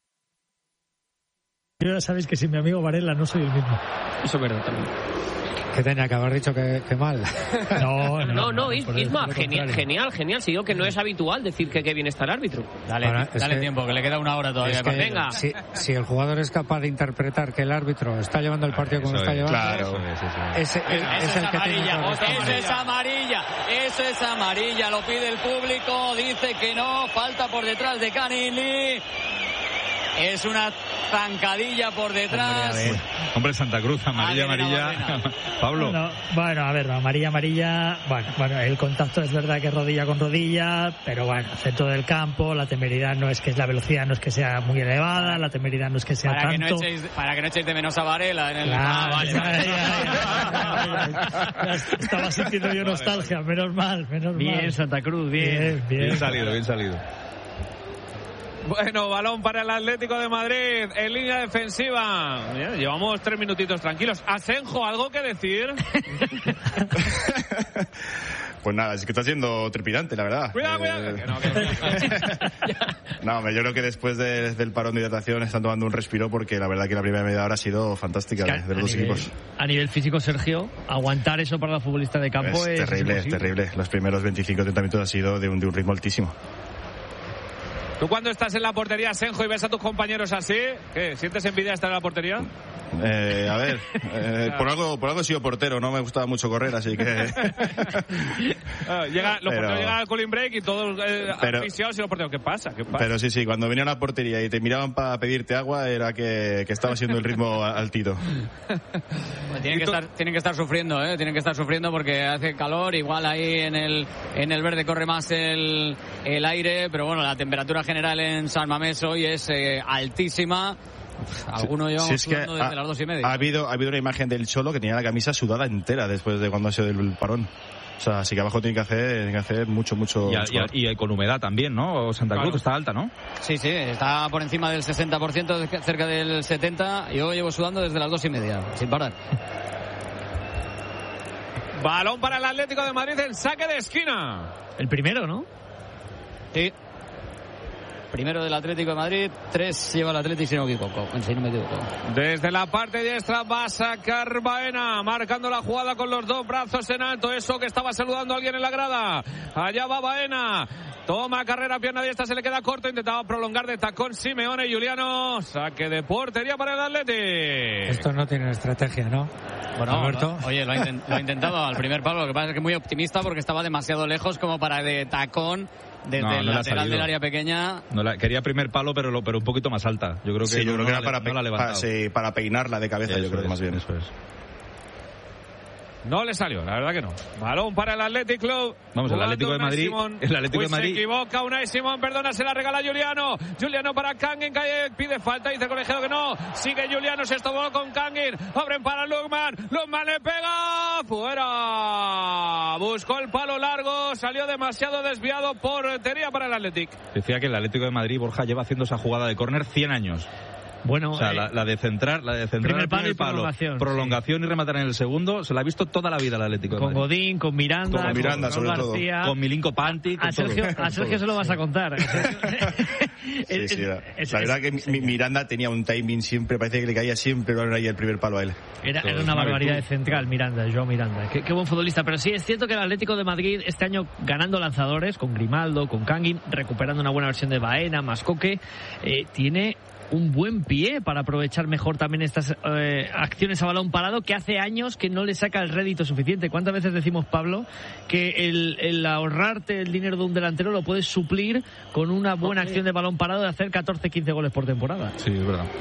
Yo ya sabéis que sin mi amigo Varela no soy el mismo. Eso es verdad también. Que tenía que haber dicho que, que mal. No, no, no, no por el- Isma, por el genial, contrario. genial, genial. Si digo que no es habitual decir que qué bien está el árbitro. Dale, Ahora, es Dale que- tiempo, que le queda una hora todavía. Es que, de partido. venga. Si, si el jugador es capaz de interpretar que el árbitro está llevando el partido como Eso está es, llevando, claro. Eso es, eso es. ese, es, es el que tiene que Eso es amarilla, eso es amarilla, lo pide el público, dice que no, falta por detrás de Canini. Es una zancadilla por detrás. Hombre, hombre, Santa Cruz, amarilla, amarilla. Pablo. Bueno, bueno, a ver, amarilla, amarilla. Bueno, bueno, el contacto es verdad que es rodilla con rodilla, pero bueno, centro del campo, la temeridad no es que la velocidad no es que sea muy elevada, la temeridad no es que sea Para que, no tanto. echéis, para que no echéis de menos a Varela en el... Claro, Ah, vale, ya, vale. ya, ya, ya. Estaba sintiendo yo nostalgia, menos mal, menos Bien, mal. Santa Cruz, bien. Bien, bien. Bien salido, bien salido. Bueno, balón para el Atlético de Madrid en línea defensiva. Mira, llevamos tres minutitos tranquilos. Asenjo, ¿algo que decir? Pues nada, es que está siendo trepidante, la verdad. Cuidado, Eh, cuidado. Que no, que no. No, hombre, yo creo que después de- del parón de hidratación están tomando un respiro porque la verdad que la primera media hora ha sido fantástica de, de los dos a nivel, equipos. A nivel físico, Sergio, aguantar eso para la futbolista de campo es, Es terrible, es imposible. terrible. Los primeros veinticinco treinta minutos ha sido de un, de un ritmo altísimo. Tú cuando estás en la portería, Asenjo, y ves a tus compañeros así, ¿qué? ¿Sientes envidia de estar en la portería? Eh, a ver, eh, por algo por algo he sido portero, no me gustaba mucho correr, así que... Ah, llega, los Pero- porteros llegan al cooling break y todos eh, Pero- asfixiados y los porteros, ¿qué pasa? ¿Qué pasa? Pero sí, sí, cuando venían a la portería y te miraban para pedirte agua era que, que estaba siendo el ritmo altito. Pues tienen, que estar, tienen que estar sufriendo, ¿eh? Tienen que estar sufriendo porque hace calor, igual ahí en el, en el verde corre más el, el aire, pero bueno, la temperatura general en San Mamés hoy es eh, altísima. Algunos llevamos Si es que sudando desde ha, las dos y media. ha habido, ha habido una imagen del Cholo que tenía la camisa sudada entera después de cuando ha sido el parón. O sea, así que abajo tiene que hacer, tiene que hacer mucho, mucho... Y, a- mucho y a- calor. y con humedad también, ¿no? Santa Cruz Claro. está alta, ¿no? Sí, sí, está por encima del sesenta por ciento, cerca del setenta por ciento. Yo llevo sudando desde las dos y media, sin parar. Balón para el Atlético de Madrid en saque de esquina. El primero, ¿no? Sí. Primero del Atlético de Madrid, tres lleva el Atlético, si no me equivoco. Si no me equivoco. Desde la parte diestra va a sacar Baena, marcando la jugada con los dos brazos en alto. Eso que estaba saludando a alguien en la grada. Allá va Baena. Toma carrera, pierna diestra, se le queda corto. Intentaba prolongar de tacón Simeone y Juliano. Saque de portería para el Atlético. Estos no tienen estrategia, ¿no? Bueno, Alberto. lo- oye, lo ha, inten- lo ha intentado al primer palo. Lo que pasa es que muy optimista porque estaba demasiado lejos como para de tacón desde No, no el le ha lateral salido. del área pequeña. No la, quería primer palo, pero, lo, pero un poquito más alta. Yo creo que, Sí, yo no- creo que no era la- para, no pe- la ha levantado. para, sí, para peinarla de cabeza, Eso yo creo que es, más bien. eso es. No le salió, la verdad que no. Balón para el Athletic Club. Vamos, el Jugando Atlético de Unai Madrid- Simón. el Atlético Uy, de Madrid- Se equivoca Unai Simón, perdona, se la regala Juliano. Juliano para Kangin, cae, pide falta, dice el colegiado que no. Sigue Juliano, se estuvo con Kangin. Abren para Lukman. Lukman le pega. Fuera. Buscó el palo largo, salió demasiado desviado. Portería para el Athletic. Decía que el Atlético de Madrid, Borja, lleva haciendo esa jugada de córner cien años. Bueno, O sea, eh, la, la de centrar, la de centrar primer el palo primer y prolongación, prolongación y rematar en el segundo, se la ha visto toda la vida el Atlético de con Madrid. Godín, con Miranda, Con Miranda, con sobre Raúl todo. García. Con Milinko Pantic, con A Sergio, todo. a Sergio se lo vas a contar. Sí, sí, la, Es- la es- verdad que mi- Miranda tenía un timing siempre, parece que le caía siempre ahí el primer palo a él. Era, Todo era es una una barbaridad de virtud. central, Miranda, Joao Miranda. Qué, qué buen futbolista. Pero sí, es cierto que el Atlético de Madrid este año ganando lanzadores, con Grimaldo, con Kangin, recuperando una buena versión de Baena, Mascoque, eh, tiene un buen pie para aprovechar mejor también estas eh, acciones a balón parado que hace años que no le saca el rédito suficiente. ¿Cuántas veces decimos, Pablo, que el, el ahorrarte el dinero de un delantero lo puedes suplir con una buena acción de balón parado de hacer catorce quince goles por temporada? Sí, es verdad.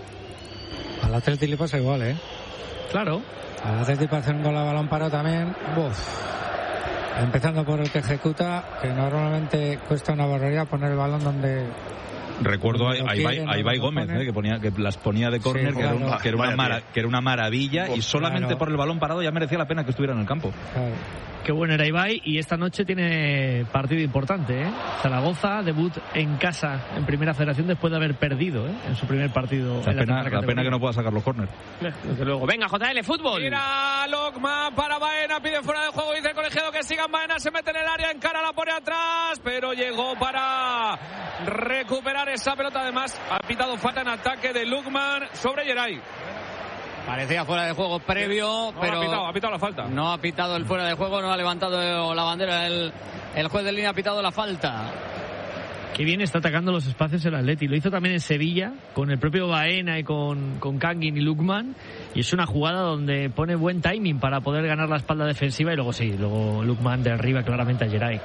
Al Atlético le pasa igual, ¿eh? Claro. Al Atlético hacer un gol a balón parado también. Uf. Empezando por el que ejecuta, que normalmente cuesta una barbaridad poner el balón donde... Recuerdo a, Lo a Ibai, quieren, a no Ibai lo Gómez, ponen. eh, que, ponía, que las ponía de córner, Sí, que, era claro. un- que, era una Vaya mara- pie. que era una maravilla, y solamente claro. por el balón parado ya merecía la pena que estuviera en el campo. Claro. Qué bueno era Ibai, y esta noche tiene partido importante, ¿eh? Zaragoza, debut en casa en Primera Federación después de haber perdido, ¿eh? En su primer partido. La en pena, tercera la categoría. pena que no pueda sacar los córner. Desde luego. Venga, J L, fútbol. Mira Lokman para Baena, pide fuera de juego, dice el colegiado que sigan Baena, se mete en el área, encara, la pone atrás, pero llegó para recuperar esa pelota. Además, ha pitado falta en ataque de Lukman sobre Geray. Parecía fuera de juego previo, no, pero ha pitado, ha pitado la falta. No ha pitado el fuera de juego, no ha levantado la bandera. El, el juez de línea ha pitado la falta. Qué bien está atacando los espacios el Atleti. Lo hizo también en Sevilla, con el propio Baena y con, con Kangin y Lukman. Y es una jugada donde pone buen timing para poder ganar la espalda defensiva. Y luego sí, luego Lukman derriba claramente a Geray.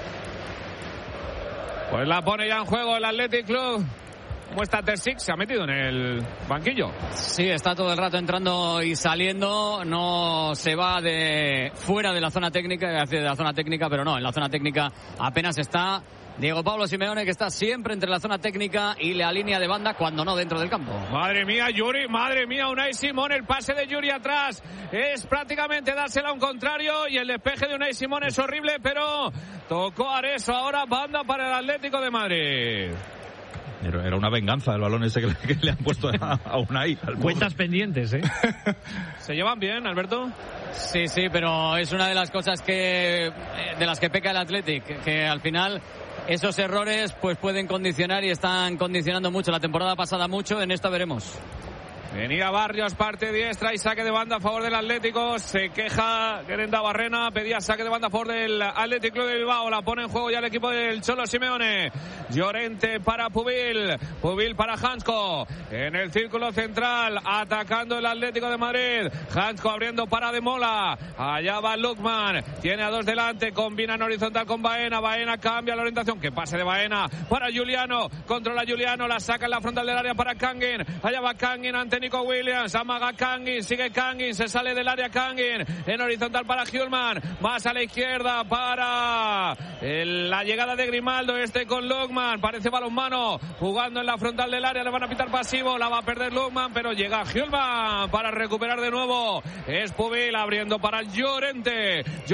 Pues la pone ya en juego el Athletic Club. ¿Cómo está Terzic? Se ha metido en el banquillo. Sí, está todo el rato entrando y saliendo. No se va de fuera de la zona técnica, de la zona técnica, pero no, en la zona técnica apenas está Diego Pablo Simeone, que está siempre entre la zona técnica y la línea de banda, cuando no dentro del campo. Madre mía, Yuri, madre mía, Unai Simón, el pase de Yuri atrás es prácticamente dársela a un contrario, y el despeje de Unai Simón es horrible, pero tocó Areso. Ahora banda para el Atlético de Madrid. Era una venganza el balón ese que le, que le han puesto a, a Unai. Cuentas pendientes, ¿eh? ¿Se llevan bien, Alberto? Sí, sí, pero es una de las cosas que de las que peca el Athletic, que al final esos errores pues pueden condicionar y están condicionando mucho. La temporada pasada mucho, en esta veremos. Venía Barrios, parte diestra y saque de banda a favor del Atlético. Se queja Gerenda Barrena, pedía saque de banda a favor del Atlético de Bilbao. La pone en juego ya el equipo del Cholo Simeone. Llorente para Pubil, Pubil para Hansko. En el círculo central, atacando el Atlético de Madrid. Hansko abriendo para De Mola. Allá va Lukman, tiene a dos delante, combina en horizontal con Baena. Baena cambia la orientación, que pase de Baena para Juliano, controla Juliano, la saca en la frontal del área para Kangin. Allá va Kangin ante Nico Williams, amaga Kangin, sigue Kangin, se sale del área Kangin, en horizontal para Hjulman, más a la izquierda para el, la llegada de Grimaldo, este con Lukman, parece balonmano, jugando en la frontal del área, le van a pitar pasivo, la va a perder Lukman, pero llega Hjulman para recuperar de nuevo, es Pubil abriendo para Llorente.